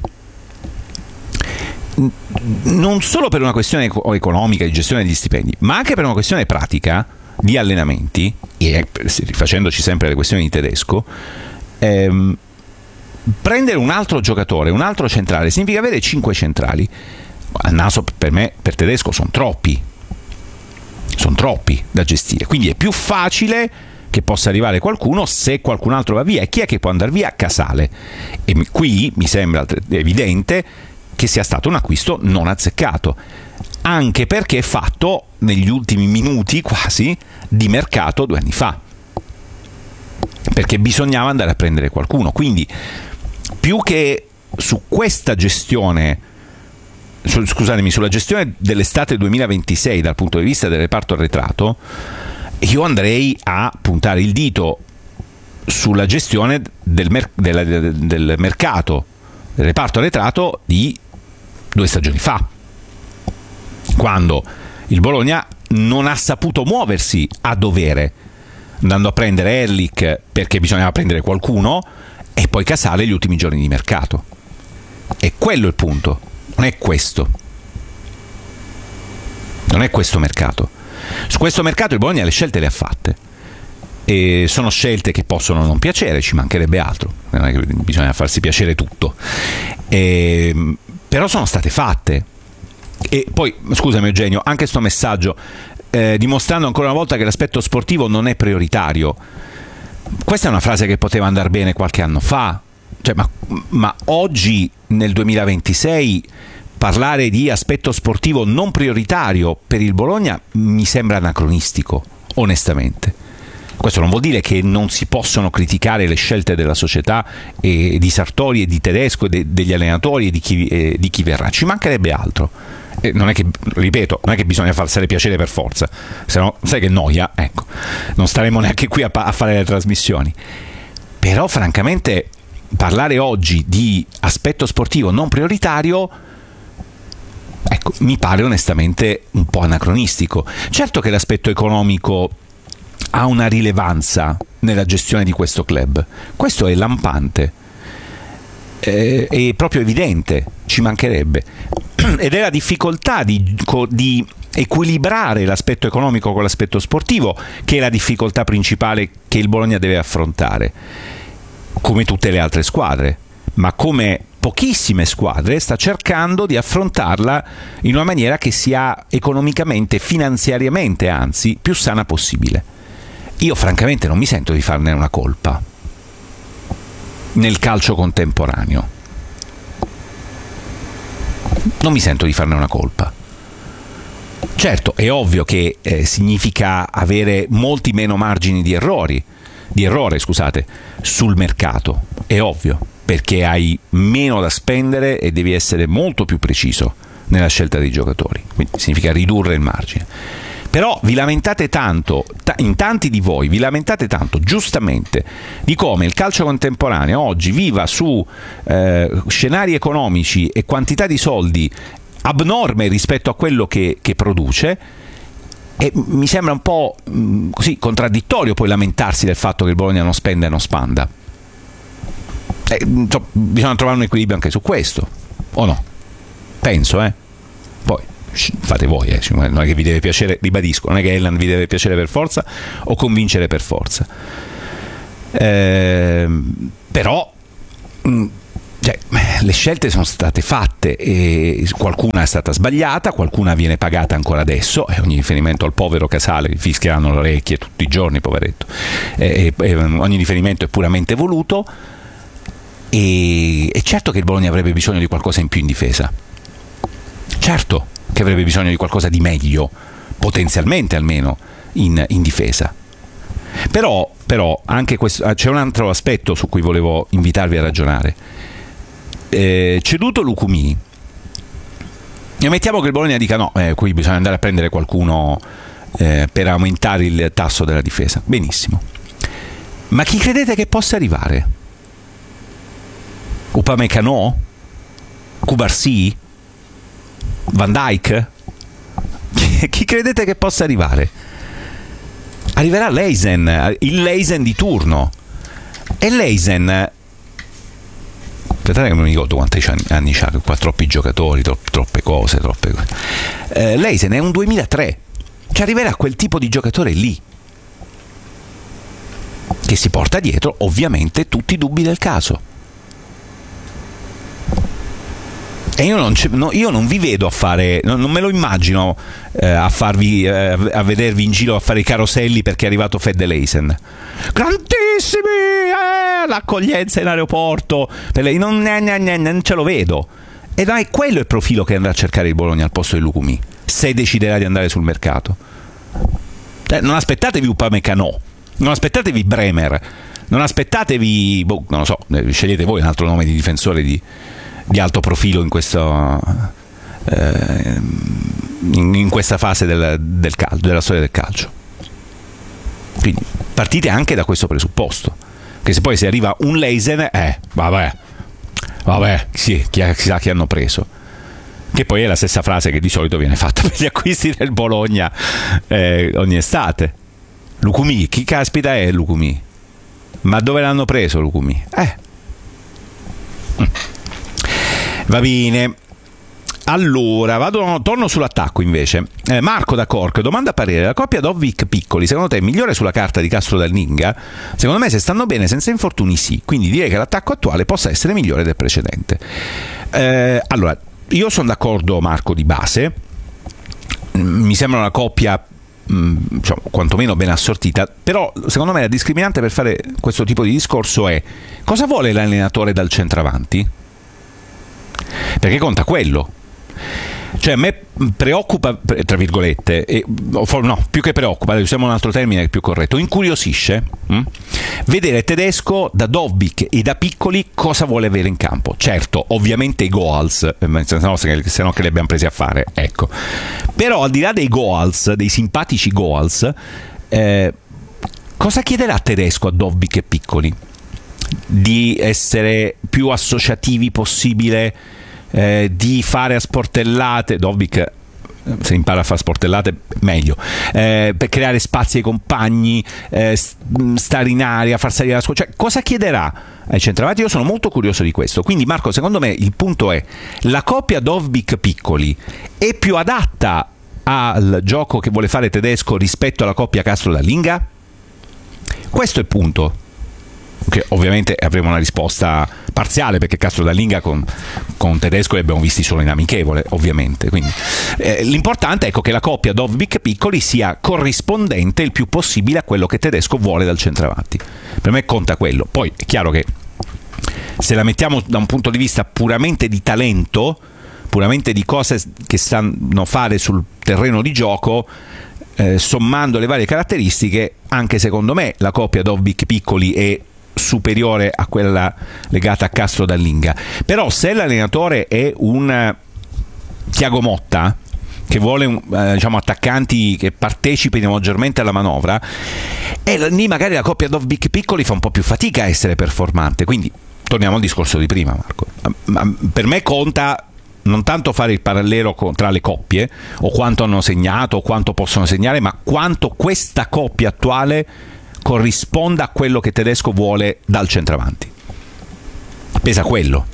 Non solo per una questione economica di gestione degli stipendi, ma anche per una questione pratica di allenamenti, e rifacendoci sempre alle questioni di Tedesco, ehm, prendere un altro giocatore, un altro centrale, significa avere cinque centrali. A naso per me, per Tedesco, sono troppi, sono troppi da gestire, quindi è più facile che possa arrivare qualcuno se qualcun altro va via. E chi è che può andare via? Casale. E qui mi sembra evidente che sia stato un acquisto non azzeccato, anche perché fatto negli ultimi minuti quasi di mercato due anni fa, perché bisognava andare a prendere qualcuno. Quindi più che su questa gestione, su, scusatemi, sulla gestione dell'estate duemilaventisei dal punto di vista del reparto arretrato, io andrei a puntare il dito sulla gestione del, mer- del, del, del mercato del reparto arretrato di due stagioni fa, quando il Bologna non ha saputo muoversi a dovere, andando a prendere Erlich perché bisognava prendere qualcuno, e poi Casale gli ultimi giorni di mercato. E quello è il punto, non è questo, non è questo mercato. Su questo mercato il Bologna le scelte le ha fatte, e sono scelte che possono non piacere, ci mancherebbe altro, non è che bisogna farsi piacere tutto, e, però sono state fatte. E poi, scusami Eugenio, anche sto messaggio, eh, dimostrando ancora una volta che l'aspetto sportivo non è prioritario. Questa è una frase che poteva andare bene qualche anno fa, cioè, ma, ma oggi nel duemilaventisei parlare di aspetto sportivo non prioritario per il Bologna mi sembra anacronistico, onestamente. Questo non vuol dire che non si possono criticare le scelte della società e di Sartori e di Tedesco e de- degli allenatori e di chi, e di chi verrà, ci mancherebbe altro. E non è che, ripeto, non è che bisogna farsene piacere per forza, se no sai che noia, ecco, non staremo neanche qui a, pa- a fare le trasmissioni. Però francamente parlare oggi di aspetto sportivo non prioritario, ecco, mi pare onestamente un po' anacronistico. Certo che l'aspetto economico ha una rilevanza nella gestione di questo club, questo è lampante, eh, è proprio evidente, ci mancherebbe, ed è la difficoltà di, di equilibrare l'aspetto economico con l'aspetto sportivo che è la difficoltà principale che il Bologna deve affrontare, come tutte le altre squadre, ma come pochissime squadre sta cercando di affrontarla in una maniera che sia economicamente, finanziariamente anzi, più sana possibile. Io francamente non mi sento di farne una colpa nel calcio contemporaneo, non mi sento di farne una colpa. Certo, è ovvio che eh, significa avere molti meno margini di errori, di errore, scusate, sul mercato, è ovvio, perché hai meno da spendere e devi essere molto più preciso nella scelta dei giocatori, quindi significa ridurre il margine. Però vi lamentate tanto, t- in tanti di voi vi lamentate tanto, giustamente, di come il calcio contemporaneo oggi viva su eh, scenari economici e quantità di soldi abnorme rispetto a quello che, che produce, e mi sembra un po' mh, così contraddittorio poi lamentarsi del fatto che il Bologna non spenda e non spanda. Eh, so, bisogna trovare un equilibrio anche su questo, o no? Penso, eh. Poi fate voi, eh. Non è che vi deve piacere, ribadisco, non è che Elland vi deve piacere per forza o convincere per forza. Eh, però mh, cioè, le scelte sono state fatte e qualcuna è stata sbagliata, qualcuna viene pagata ancora adesso, e ogni riferimento al povero Casale, che fischieranno le orecchie tutti i giorni, poveretto, e, e, ogni riferimento è puramente voluto, e, e certo che il Bologna avrebbe bisogno di qualcosa in più in difesa, certo che avrebbe bisogno di qualcosa di meglio, potenzialmente almeno, in, in difesa. Però, però anche questo, c'è un altro aspetto su cui volevo invitarvi a ragionare. Eh, ceduto Lucumí, e mettiamo che il Bologna dica no, eh, qui bisogna andare a prendere qualcuno eh, per aumentare il tasso della difesa. Benissimo, ma chi credete che possa arrivare? Upamecano? Cubarsí? Van Dijk? Chi credete che possa arrivare? Arriverà Leisen, il Leisen di turno, e Leisen, aspettate che non mi ricordo quanti anni c'ha, qua troppi giocatori, tro- troppe cose, troppe cose. Eh, Leisen è un duemilatré, cioè arriverà quel tipo di giocatore lì, che si porta dietro ovviamente tutti i dubbi del caso. E io non, no, io non vi vedo a fare, non, non me lo immagino eh, a farvi eh, a vedervi in giro a fare i caroselli perché è arrivato Fede Leisen. Grandissimi! Eh, l'accoglienza in aeroporto, per lei, non, ne, ne, ne, non ce lo vedo. E dai, quello è il profilo che andrà a cercare il Bologna al posto di Lucumí, se deciderà di andare sul mercato. Eh, non aspettatevi Upamecano, non aspettatevi Bremer, non aspettatevi, boh, non lo so, scegliete voi un altro nome di difensore di di alto profilo in questo eh, in, in questa fase del, del calcio, della storia del calcio. Quindi partite anche da questo presupposto, che se poi si arriva un Leisen, eh vabbè vabbè sì, chi, chissà chi hanno preso, che poi è la stessa frase che di solito viene fatta per gli acquisti del Bologna eh, ogni estate. Lucumí, chi caspita è Lucumí? Ma dove l'hanno preso Lucumí? Eh mm. Va bene, allora vado, torno sull'attacco invece. eh, Marco da Cork domanda parere: la coppia Dovbyk Piccoli secondo te è migliore sulla carta di Castro Dallinga? Secondo me, se stanno bene senza infortuni, sì, quindi direi che l'attacco attuale possa essere migliore del precedente. eh, Allora, io sono d'accordo, Marco, di base. Mi sembra una coppia mh, diciamo, quantomeno ben assortita, però secondo me la discriminante per fare questo tipo di discorso è: cosa vuole l'allenatore dal centravanti? Perché conta quello. Cioè, a me preoccupa, tra virgolette, e, no, più che preoccupa, usiamo un altro termine che è più corretto, incuriosisce hm? vedere Tedesco da Dovbyk e da Piccoli cosa vuole avere in campo. Certo, ovviamente i goals, se no, se no che li abbiamo presi a fare, ecco. Però al di là dei goals, dei simpatici goals, eh, cosa chiederà Tedesco a Dovbyk e Piccoli? Di essere più associativi possibile, eh, di fare a sportellate. Dovbyk, se impara a fare sportellate meglio, eh, per creare spazi ai compagni, eh, stare in aria, far salire la squadra. Cioè, cosa chiederà ai centravanti? Io sono molto curioso di questo. Quindi, Marco, secondo me il punto è: la coppia Dovbyk Piccoli è più adatta al gioco che vuole fare Tedesco rispetto alla coppia Castro Dallinga? Questo è il punto. Che ovviamente avremo una risposta parziale, perché Castro Dallinga con, con Tedesco li abbiamo visti solo in amichevole, ovviamente. Quindi eh, l'importante è, ecco, che la coppia Dovbyk Piccoli sia corrispondente il più possibile a quello che Tedesco vuole dal centravanti. Per me conta quello. Poi è chiaro che se la mettiamo da un punto di vista puramente di talento, puramente di cose che sanno fare sul terreno di gioco, eh, sommando le varie caratteristiche, anche secondo me la coppia Dovbyk Piccoli è superiore a quella legata a Castro Dallinga. Però se l'allenatore è un Thiago Motta, che vuole eh, diciamo attaccanti che partecipino maggiormente alla manovra, e lì magari la coppia Dovbyk Piccoli fa un po' più fatica a essere performante. Quindi torniamo al discorso di prima, Marco. Per me conta non tanto fare il parallelo tra le coppie, o quanto hanno segnato o quanto possono segnare, ma quanto questa coppia attuale corrisponda a quello che Tedesco vuole dal centravanti. Pesa quello.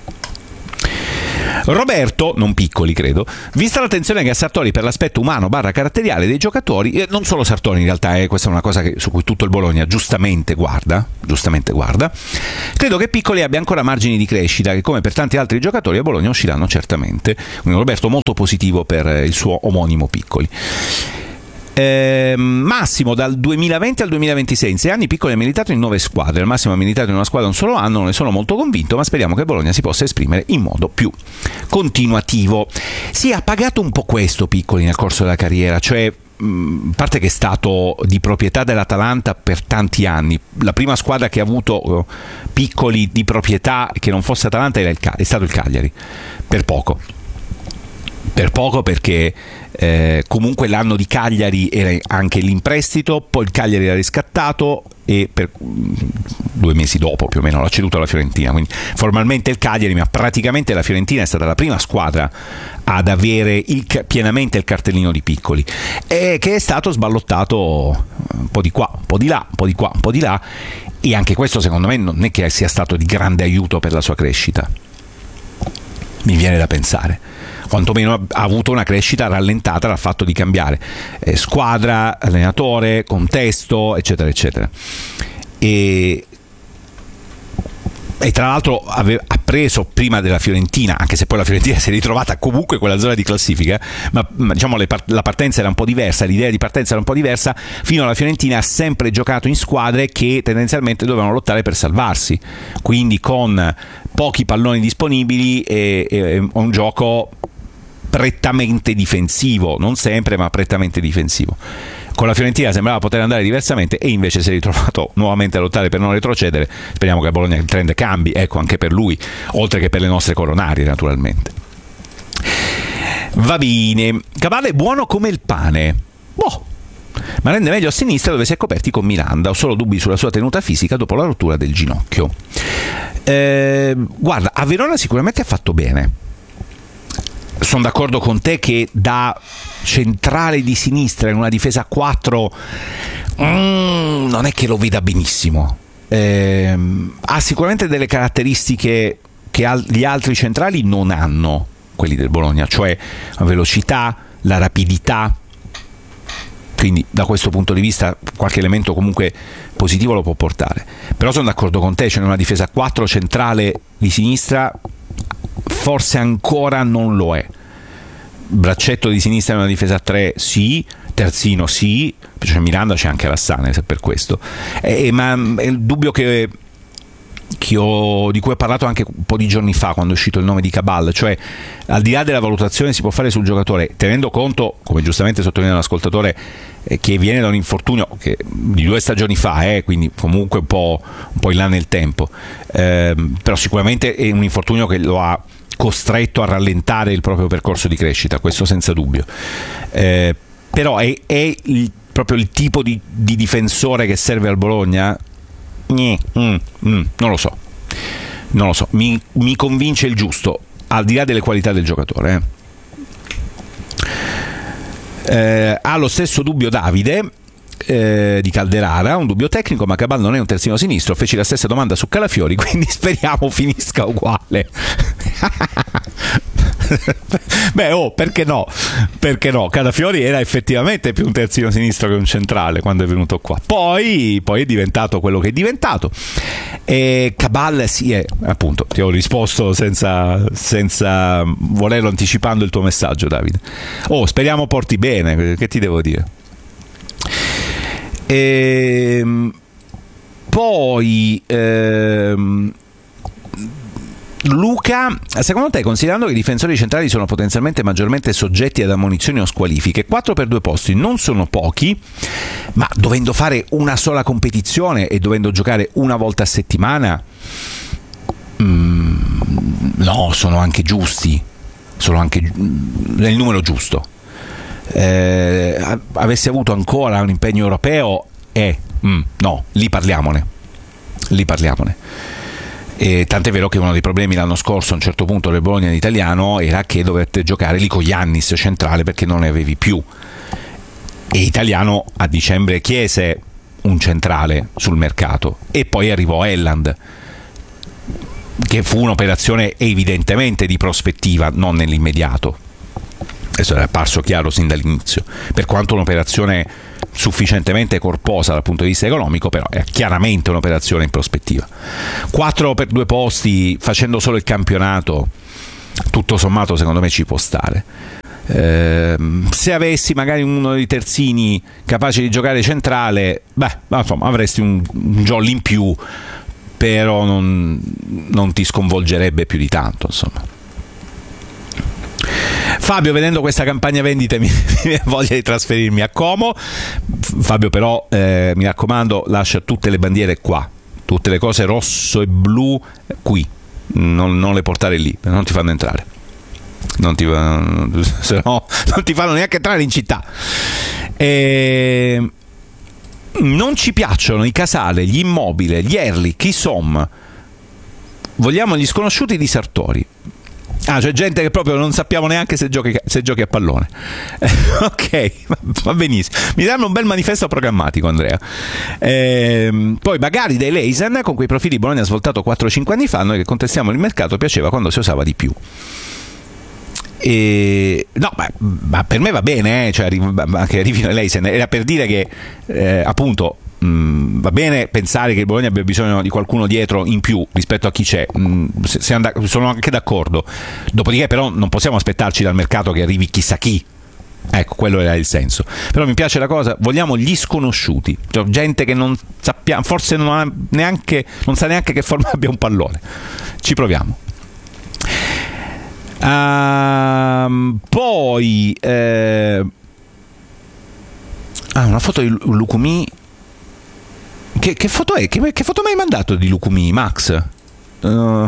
Roberto, non Piccoli credo, vista l'attenzione che ha Sartori per l'aspetto umano barra caratteriale dei giocatori, eh, non solo Sartori in realtà, eh, questa è una cosa che, su cui tutto il Bologna giustamente guarda, giustamente guarda, credo che Piccoli abbia ancora margini di crescita che, come per tanti altri giocatori, a Bologna usciranno certamente. Quindi Roberto molto positivo per il suo omonimo Piccoli. Eh, Massimo, dal duemilaventi al duemilaventisei in sei anni Piccoli ha militato in nove squadre. Il Massimo ha militato in una squadra un solo anno, non ne sono molto convinto, ma speriamo che Bologna si possa esprimere in modo più continuativo. Si è pagato un po' questo Piccoli nel corso della carriera, cioè a parte che è stato di proprietà dell'Atalanta per tanti anni. La prima squadra che ha avuto Piccoli di proprietà che non fosse Atalanta era il, è stato il Cagliari, per poco per poco perché eh, comunque l'anno di Cagliari era anche l'imprestito, poi il Cagliari era riscattato e per due mesi dopo più o meno l'ha ceduto alla Fiorentina, quindi formalmente il Cagliari, ma praticamente la Fiorentina è stata la prima squadra ad avere il, pienamente il cartellino di Piccoli, e che è stato sballottato un po' di qua, un po' di là, un po' di qua, un po' di là, e anche questo secondo me non è che sia stato di grande aiuto per la sua crescita, mi viene da pensare. Quantomeno ha avuto una crescita rallentata dal fatto di cambiare eh, squadra, allenatore, contesto, eccetera eccetera, e, e tra l'altro ave, ha preso prima della Fiorentina, anche se poi la Fiorentina si è ritrovata comunque in quella zona di classifica, ma, ma diciamo le, la partenza era un po' diversa, l'idea di partenza era un po' diversa. Fino alla Fiorentina ha sempre giocato in squadre che tendenzialmente dovevano lottare per salvarsi, quindi con pochi palloni disponibili e, e un gioco prettamente difensivo, non sempre, ma prettamente difensivo. Con la Fiorentina sembrava poter andare diversamente e invece si è ritrovato nuovamente a lottare per non retrocedere. Speriamo che a Bologna il trend cambi, ecco, anche per lui, oltre che per le nostre coronarie naturalmente. Va bene, Caballa è buono come il pane, boh, ma rende meglio a sinistra dove si è coperti con Miranda. Ho solo dubbi sulla sua tenuta fisica dopo la rottura del ginocchio. Eh, guarda, a Verona sicuramente ha fatto bene. Sono d'accordo con te che da centrale di sinistra in una difesa a quattro mm, non è che lo veda benissimo. Eh, ha sicuramente delle caratteristiche che al- gli altri centrali non hanno, quelli del Bologna, cioè la velocità, la rapidità. Quindi da questo punto di vista qualche elemento comunque positivo lo può portare. Però sono d'accordo con te, cioè in una difesa a quattro centrale di sinistra forse ancora non lo è. Braccetto di sinistra in una difesa a tre sì, terzino sì, c'è Miranda, c'è anche Lassane, se per questo. Eh, ma è il dubbio che, che ho, di cui ho parlato anche un po' di giorni fa quando è uscito il nome di Cabal, cioè al di là della valutazione si può fare sul giocatore tenendo conto, come giustamente sottolinea l'ascoltatore, eh, che viene da un infortunio che, di due stagioni fa, eh, quindi comunque un po', un po' in là nel tempo, eh, però sicuramente è un infortunio che lo ha costretto a rallentare il proprio percorso di crescita, questo senza dubbio, eh, però è, è il, proprio il tipo di, di difensore che serve al Bologna? Mm, mm, mm, non lo so, non lo so, mi, mi convince il giusto, al di là delle qualità del giocatore. Eh. Eh, ha lo stesso dubbio Davide eh, di Calderara, un dubbio tecnico, ma Cabal non è un terzino sinistro. Feci la stessa domanda su Calafiori, quindi speriamo finisca uguale. Beh, oh, perché no? Perché no? Calafiori era effettivamente più un terzino sinistro che un centrale quando è venuto qua. Poi, poi è diventato quello che è diventato. E Cabal sì, è, appunto, ti ho risposto senza, senza volerlo, anticipando il tuo messaggio, Davide. Oh, speriamo porti bene, che ti devo dire? E poi ehm, Luca, secondo te, considerando che i difensori centrali sono potenzialmente maggiormente soggetti ad ammonizioni o squalifiche, quattro per due posti non sono pochi, ma dovendo fare una sola competizione e dovendo giocare una volta a settimana, mm, no, sono anche giusti. sono anche nel numero giusto. Eh, avesse avuto ancora un impegno europeo, eh, mm, no, lì parliamone, lì parliamone. E tant'è vero che uno dei problemi l'anno scorso a un certo punto del Bologna in italiano era che dovette giocare lì con Giannis centrale perché non ne avevi più, e Italiano a dicembre chiese un centrale sul mercato e poi arrivò Elland, che fu un'operazione evidentemente di prospettiva, non nell'immediato. Questo era apparso chiaro sin dall'inizio, per quanto un'operazione sufficientemente corposa dal punto di vista economico, però è chiaramente un'operazione in prospettiva. Quattro per due posti facendo solo il campionato, tutto sommato secondo me ci può stare. Eh, se avessi magari uno dei terzini capace di giocare centrale, beh, insomma, avresti un, un jolly in più, però non, non ti sconvolgerebbe più di tanto, insomma. Fabio, vedendo questa campagna vendite mi viene voglia di trasferirmi a Como. Fabio però eh, mi raccomando, lascia tutte le bandiere qua, tutte le cose rosso e blu qui, non, non le portare lì, non ti fanno entrare, non ti, se no, non ti fanno neanche entrare in città. E non ci piacciono i Casale, gli Immobile, gli Erli, chi som, vogliamo gli sconosciuti disertori. Ah, c'è gente che proprio non sappiamo neanche se giochi, se giochi a pallone. Ok, va benissimo. Mi danno un bel manifesto programmatico, Andrea. Ehm, poi magari dei Leisen, con quei profili Bologna ha svoltato quattro cinque anni fa, noi che contestiamo il mercato, piaceva quando si usava di più. E no, ma, ma per me va bene, eh? Cioè, che arrivino i Leisen. Era per dire che eh, appunto mh, va bene pensare che il Bologna abbia bisogno di qualcuno dietro in più rispetto a chi c'è, mh, se, se and- sono anche d'accordo. Dopodiché però non possiamo aspettarci dal mercato che arrivi chissà chi. Ecco, quello era il senso. Però mi piace la cosa, vogliamo gli sconosciuti, cioè gente che non sappiamo, forse non ha neanche, non sa neanche che forma abbia un pallone. Ci proviamo. Uh, poi eh... ah, una foto di Lucumi. Che, che foto è? Che, che foto mi hai mandato di Lucumi, Max? Uh,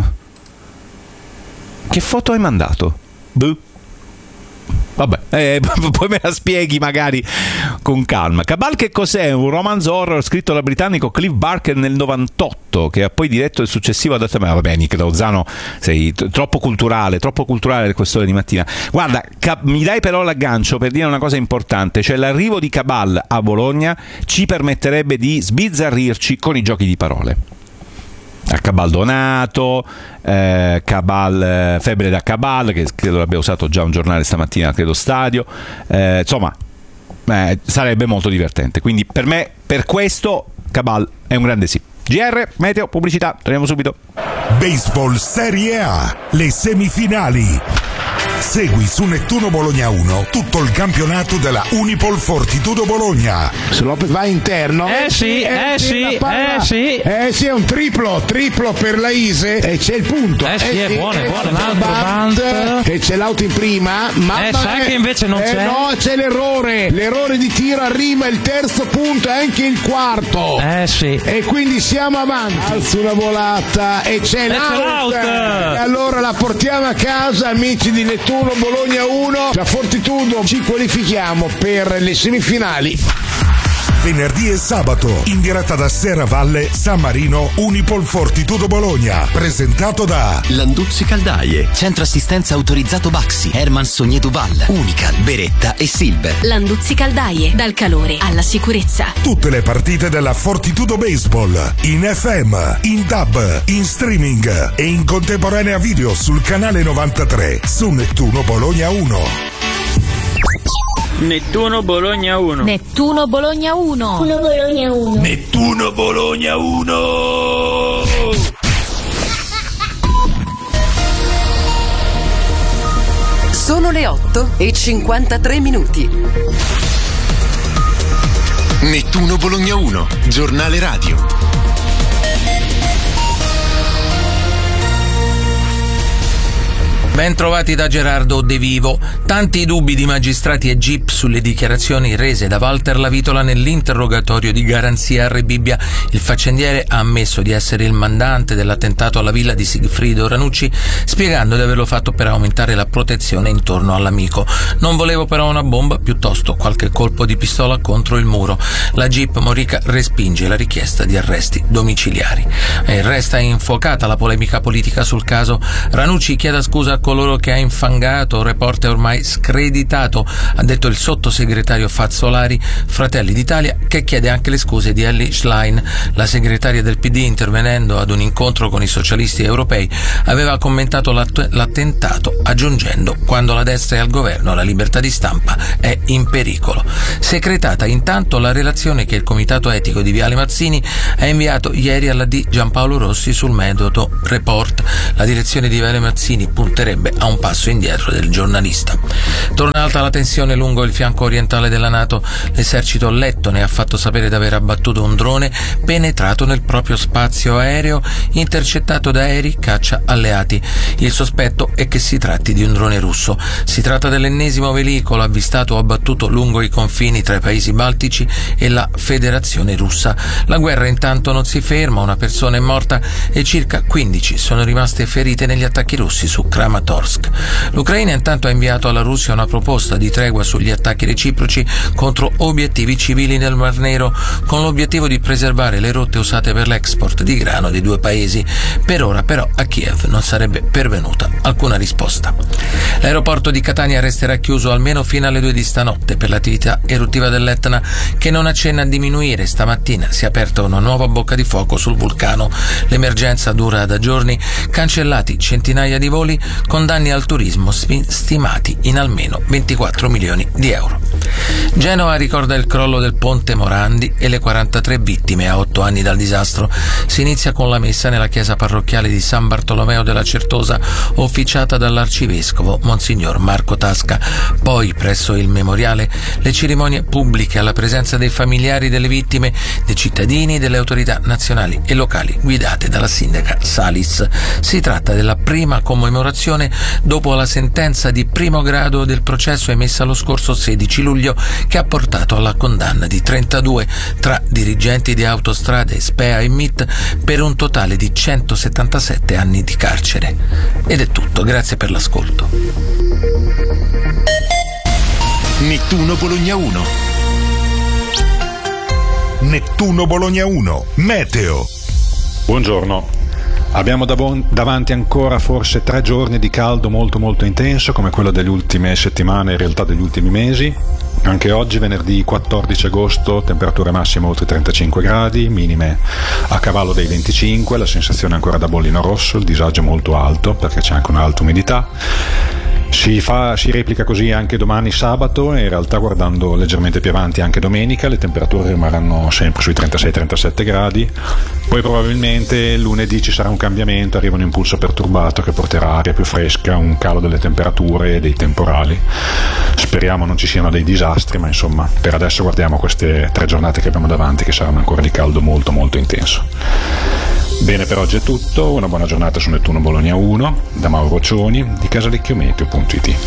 che foto hai mandato? Buh. Vabbè, eh, poi me la spieghi magari con calma. Cabal che cos'è? Un romanzo horror scritto dal britannico Clive Barker nel novantotto, che ha poi diretto il successivo adattamento. Vabbè, Nick Lozano, sei t- troppo culturale, troppo culturale del Questore di mattina. Guarda, ca- mi dai però l'aggancio per dire una cosa importante, cioè l'arrivo di Cabal a Bologna ci permetterebbe di sbizzarrirci con i giochi di parole. A Cabal Donato, eh, Cabal, eh, Febbre da Cabal, che credo l'abbia usato già un giornale stamattina, credo Stadio, eh, insomma eh, sarebbe molto divertente, quindi per me, per questo Cabal è un grande sì. G R, meteo, pubblicità, torniamo subito. Baseball Serie A, le semifinali. Segui su Nettuno Bologna uno tutto il campionato della Unipol Fortitudo Bologna. Se Lopez va interno. Eh sì, eh, eh sì, eh sì. Eh sì, è un triplo, triplo per la Ise e c'è il punto. Eh sì, eh, è sì, buono, è buono. Un altro bunt. Che c'è l'auto in prima, ma eh, sai che invece non eh, c'è. No, c'è l'errore. L'errore di tiro arriva il terzo punto e anche il quarto. Eh sì. E quindi siamo avanti. Alza una volata e c'è, e l'out. c'è l'out. E allora la portiamo a casa, amici di Nettuno Bologna uno, la Fortitudo ci qualifichiamo per le semifinali. Venerdì e sabato in diretta da Serravalle, San Marino, Unipol Fortitudo Bologna, presentato da Landuzzi Caldaie, centro assistenza autorizzato Baxi, Herman Sogneto Val, Unical, Beretta e Silver. Landuzzi Caldaie, dal calore alla sicurezza. Tutte le partite della Fortitudo Baseball in F M, in D A B, in streaming e in contemporanea video sul canale novantatré su Nettuno Bologna uno. Nettuno Bologna uno. Nettuno Bologna uno. Nettuno Bologna uno. Nettuno Bologna uno. Sono le otto e cinquantatré minuti. Nettuno Bologna uno, giornale radio. Ben trovati da Gerardo De Vivo. Tanti dubbi di magistrati e G I P sulle dichiarazioni rese da Walter Lavitola nell'interrogatorio di garanzia a Re Bibbia. Il faccendiere ha ammesso di essere il mandante dell'attentato alla villa di Sigfrido Ranucci, spiegando di averlo fatto per aumentare la protezione intorno all'amico. Non volevo però una bomba, piuttosto qualche colpo di pistola contro il muro. La G I P Morica respinge la richiesta di arresti domiciliari. E resta infuocata la polemica politica sul caso. Ranucci chiede scusa a coloro che ha infangato, Report è ormai screditato, ha detto il sottosegretario Fazzolari, Fratelli d'Italia, che chiede anche le scuse di Elly Schlein. La segretaria del P D, intervenendo ad un incontro con i socialisti europei, aveva commentato l'att- l'attentato aggiungendo: quando la destra è al governo la libertà di stampa è in pericolo. Secretata intanto la relazione che il comitato etico di Viale Mazzini ha inviato ieri alla D Giampaolo Rossi sul metodo Report. La direzione di Viale Mazzini punterebbe a un passo indietro del giornalista. Tornata la tensione lungo il fianco orientale della NATO, l'esercito lettone ha fatto sapere di aver abbattuto un drone penetrato nel proprio spazio aereo, intercettato da aerei caccia alleati. Il sospetto è che si tratti di un drone russo. Si tratta dell'ennesimo veicolo avvistato o abbattuto lungo i confini tra i paesi baltici e la Federazione Russa. La guerra intanto non si ferma, una persona è morta e circa quindici sono rimaste ferite negli attacchi russi su Kramatorsk. L'Ucraina intanto ha inviato alla Russia una proposta di tregua sugli attacchi reciproci contro obiettivi civili nel Mar Nero, con l'obiettivo di preservare le rotte usate per l'export di grano dei due paesi. Per ora però a Kiev non sarebbe pervenuta alcuna risposta. L'aeroporto di Catania resterà chiuso almeno fino alle due di stanotte per l'attività eruttiva dell'Etna, che non accenna a diminuire. Stamattina si è aperta una nuova bocca di fuoco sul vulcano. L'emergenza dura da giorni, cancellati centinaia di voli con danni al turismo stimati in almeno ventiquattro milioni di euro. Genova ricorda il crollo del ponte Morandi e le quarantatré vittime a otto anni dal disastro. Si inizia con la messa nella chiesa parrocchiale di San Bartolomeo della Certosa, officiata dall'arcivescovo Monsignor Marco Tasca. Poi, presso il memoriale, le cerimonie pubbliche alla presenza dei familiari delle vittime, dei cittadini e delle autorità nazionali e locali guidate dalla sindaca Salis. Si tratta della prima commemorazione dopo la sentenza di primo grado del processo emessa lo scorso sedici luglio, che ha portato alla condanna di trentadue tra dirigenti di Autostrade, Spea e M I T per un totale di centosettantasette anni di carcere. Ed è tutto, grazie per l'ascolto. Nettuno Bologna uno. Nettuno Bologna uno. Meteo. Buongiorno. Abbiamo dav- davanti ancora forse tre giorni di caldo molto molto intenso, come quello delle ultime settimane, in realtà degli ultimi mesi. Anche oggi, venerdì quattordici agosto, temperature massime oltre trentacinque gradi, minime a cavallo dei venticinque, la sensazione ancora da bollino rosso, il disagio molto alto perché c'è anche un'alta umidità. Si, fa, si replica così anche domani sabato e in realtà, guardando leggermente più avanti, anche domenica le temperature rimarranno sempre sui trentasei trentasette gradi. Poi probabilmente lunedì ci sarà un cambiamento, arriva un impulso perturbato che porterà aria più fresca, un calo delle temperature e dei temporali. Speriamo non ci siano dei disastri, ma insomma per adesso guardiamo queste tre giornate che abbiamo davanti, che saranno ancora di caldo molto molto intenso. Bene, per oggi è tutto, una buona giornata su Nettuno Bologna uno, da Mauro Cioni di casalecchiometeo punto it.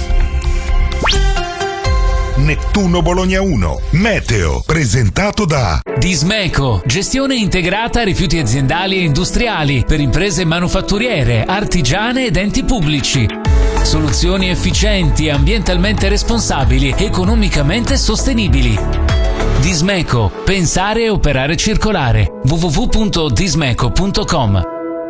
Nettuno Bologna uno. Meteo. Presentato da Dismeco, gestione integrata rifiuti aziendali e industriali per imprese manufatturiere, artigiane ed enti pubblici. Soluzioni efficienti, ambientalmente responsabili, economicamente sostenibili. Dismeco, pensare e operare circolare. w w w punto dismeco punto com.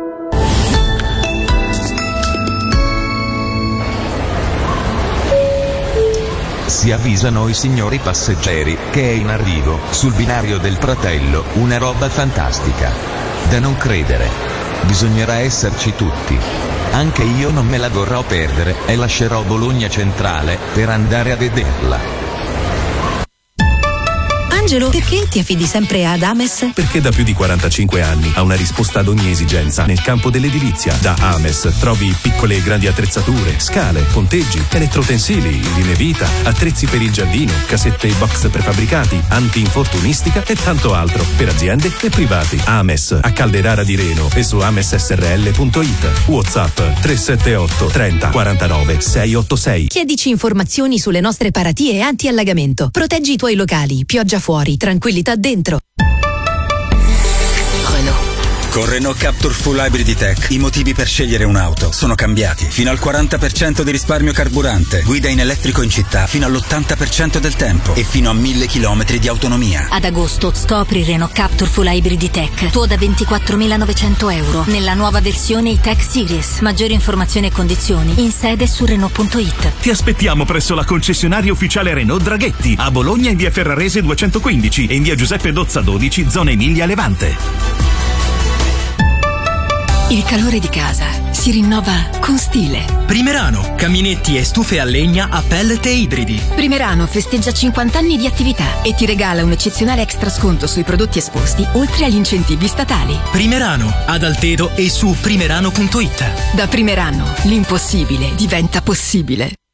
Si avvisano i signori passeggeri che è in arrivo, sul binario del fratello, una roba fantastica. Da non credere. Bisognerà esserci tutti. Anche io non me la vorrò perdere e lascerò Bologna Centrale per andare a vederla. Angelo, perché ti affidi sempre ad Ames? Perché da più di quarantacinque anni ha una risposta ad ogni esigenza nel campo dell'edilizia. Da Ames trovi piccole e grandi attrezzature, scale, ponteggi, elettrotensili, linee vita, attrezzi per il giardino, casette e box prefabbricati, anti-infortunistica e tanto altro per aziende e privati. Ames a Calderara di Reno e su ames s r l punto i t. WhatsApp tre sette otto trenta quarantanove seicentottantasei. Chiedici informazioni sulle nostre paratie anti-allagamento. Proteggi i tuoi locali, pioggia fuori, tranquillità dentro. Renault. Con Renault Captur Full Hybrid Tech i motivi per scegliere un'auto sono cambiati. Fino al quaranta per cento di risparmio carburante, guida in elettrico in città fino all'ottanta per cento del tempo e fino a mille chilometri di autonomia. Ad agosto scopri Renault Captur Full Hybrid Tech, tuo da ventiquattromilanovecento euro, nella nuova versione E-Tech Series. Maggiori informazioni e condizioni in sede su Renault punto i t. Ti aspettiamo presso la concessionaria ufficiale Renault Draghetti, a Bologna in via Ferrarese duecentoquindici e in via Giuseppe Dozza dodici, zona Emilia Levante. Il calore di casa si rinnova con stile. Primerano, caminetti e stufe a legna a pellet e ibridi. Primerano festeggia cinquanta anni di attività e ti regala un eccezionale extra sconto sui prodotti esposti, oltre agli incentivi statali. Primerano, ad Altedo e su primerano punto i t. Da Primerano, l'impossibile diventa possibile.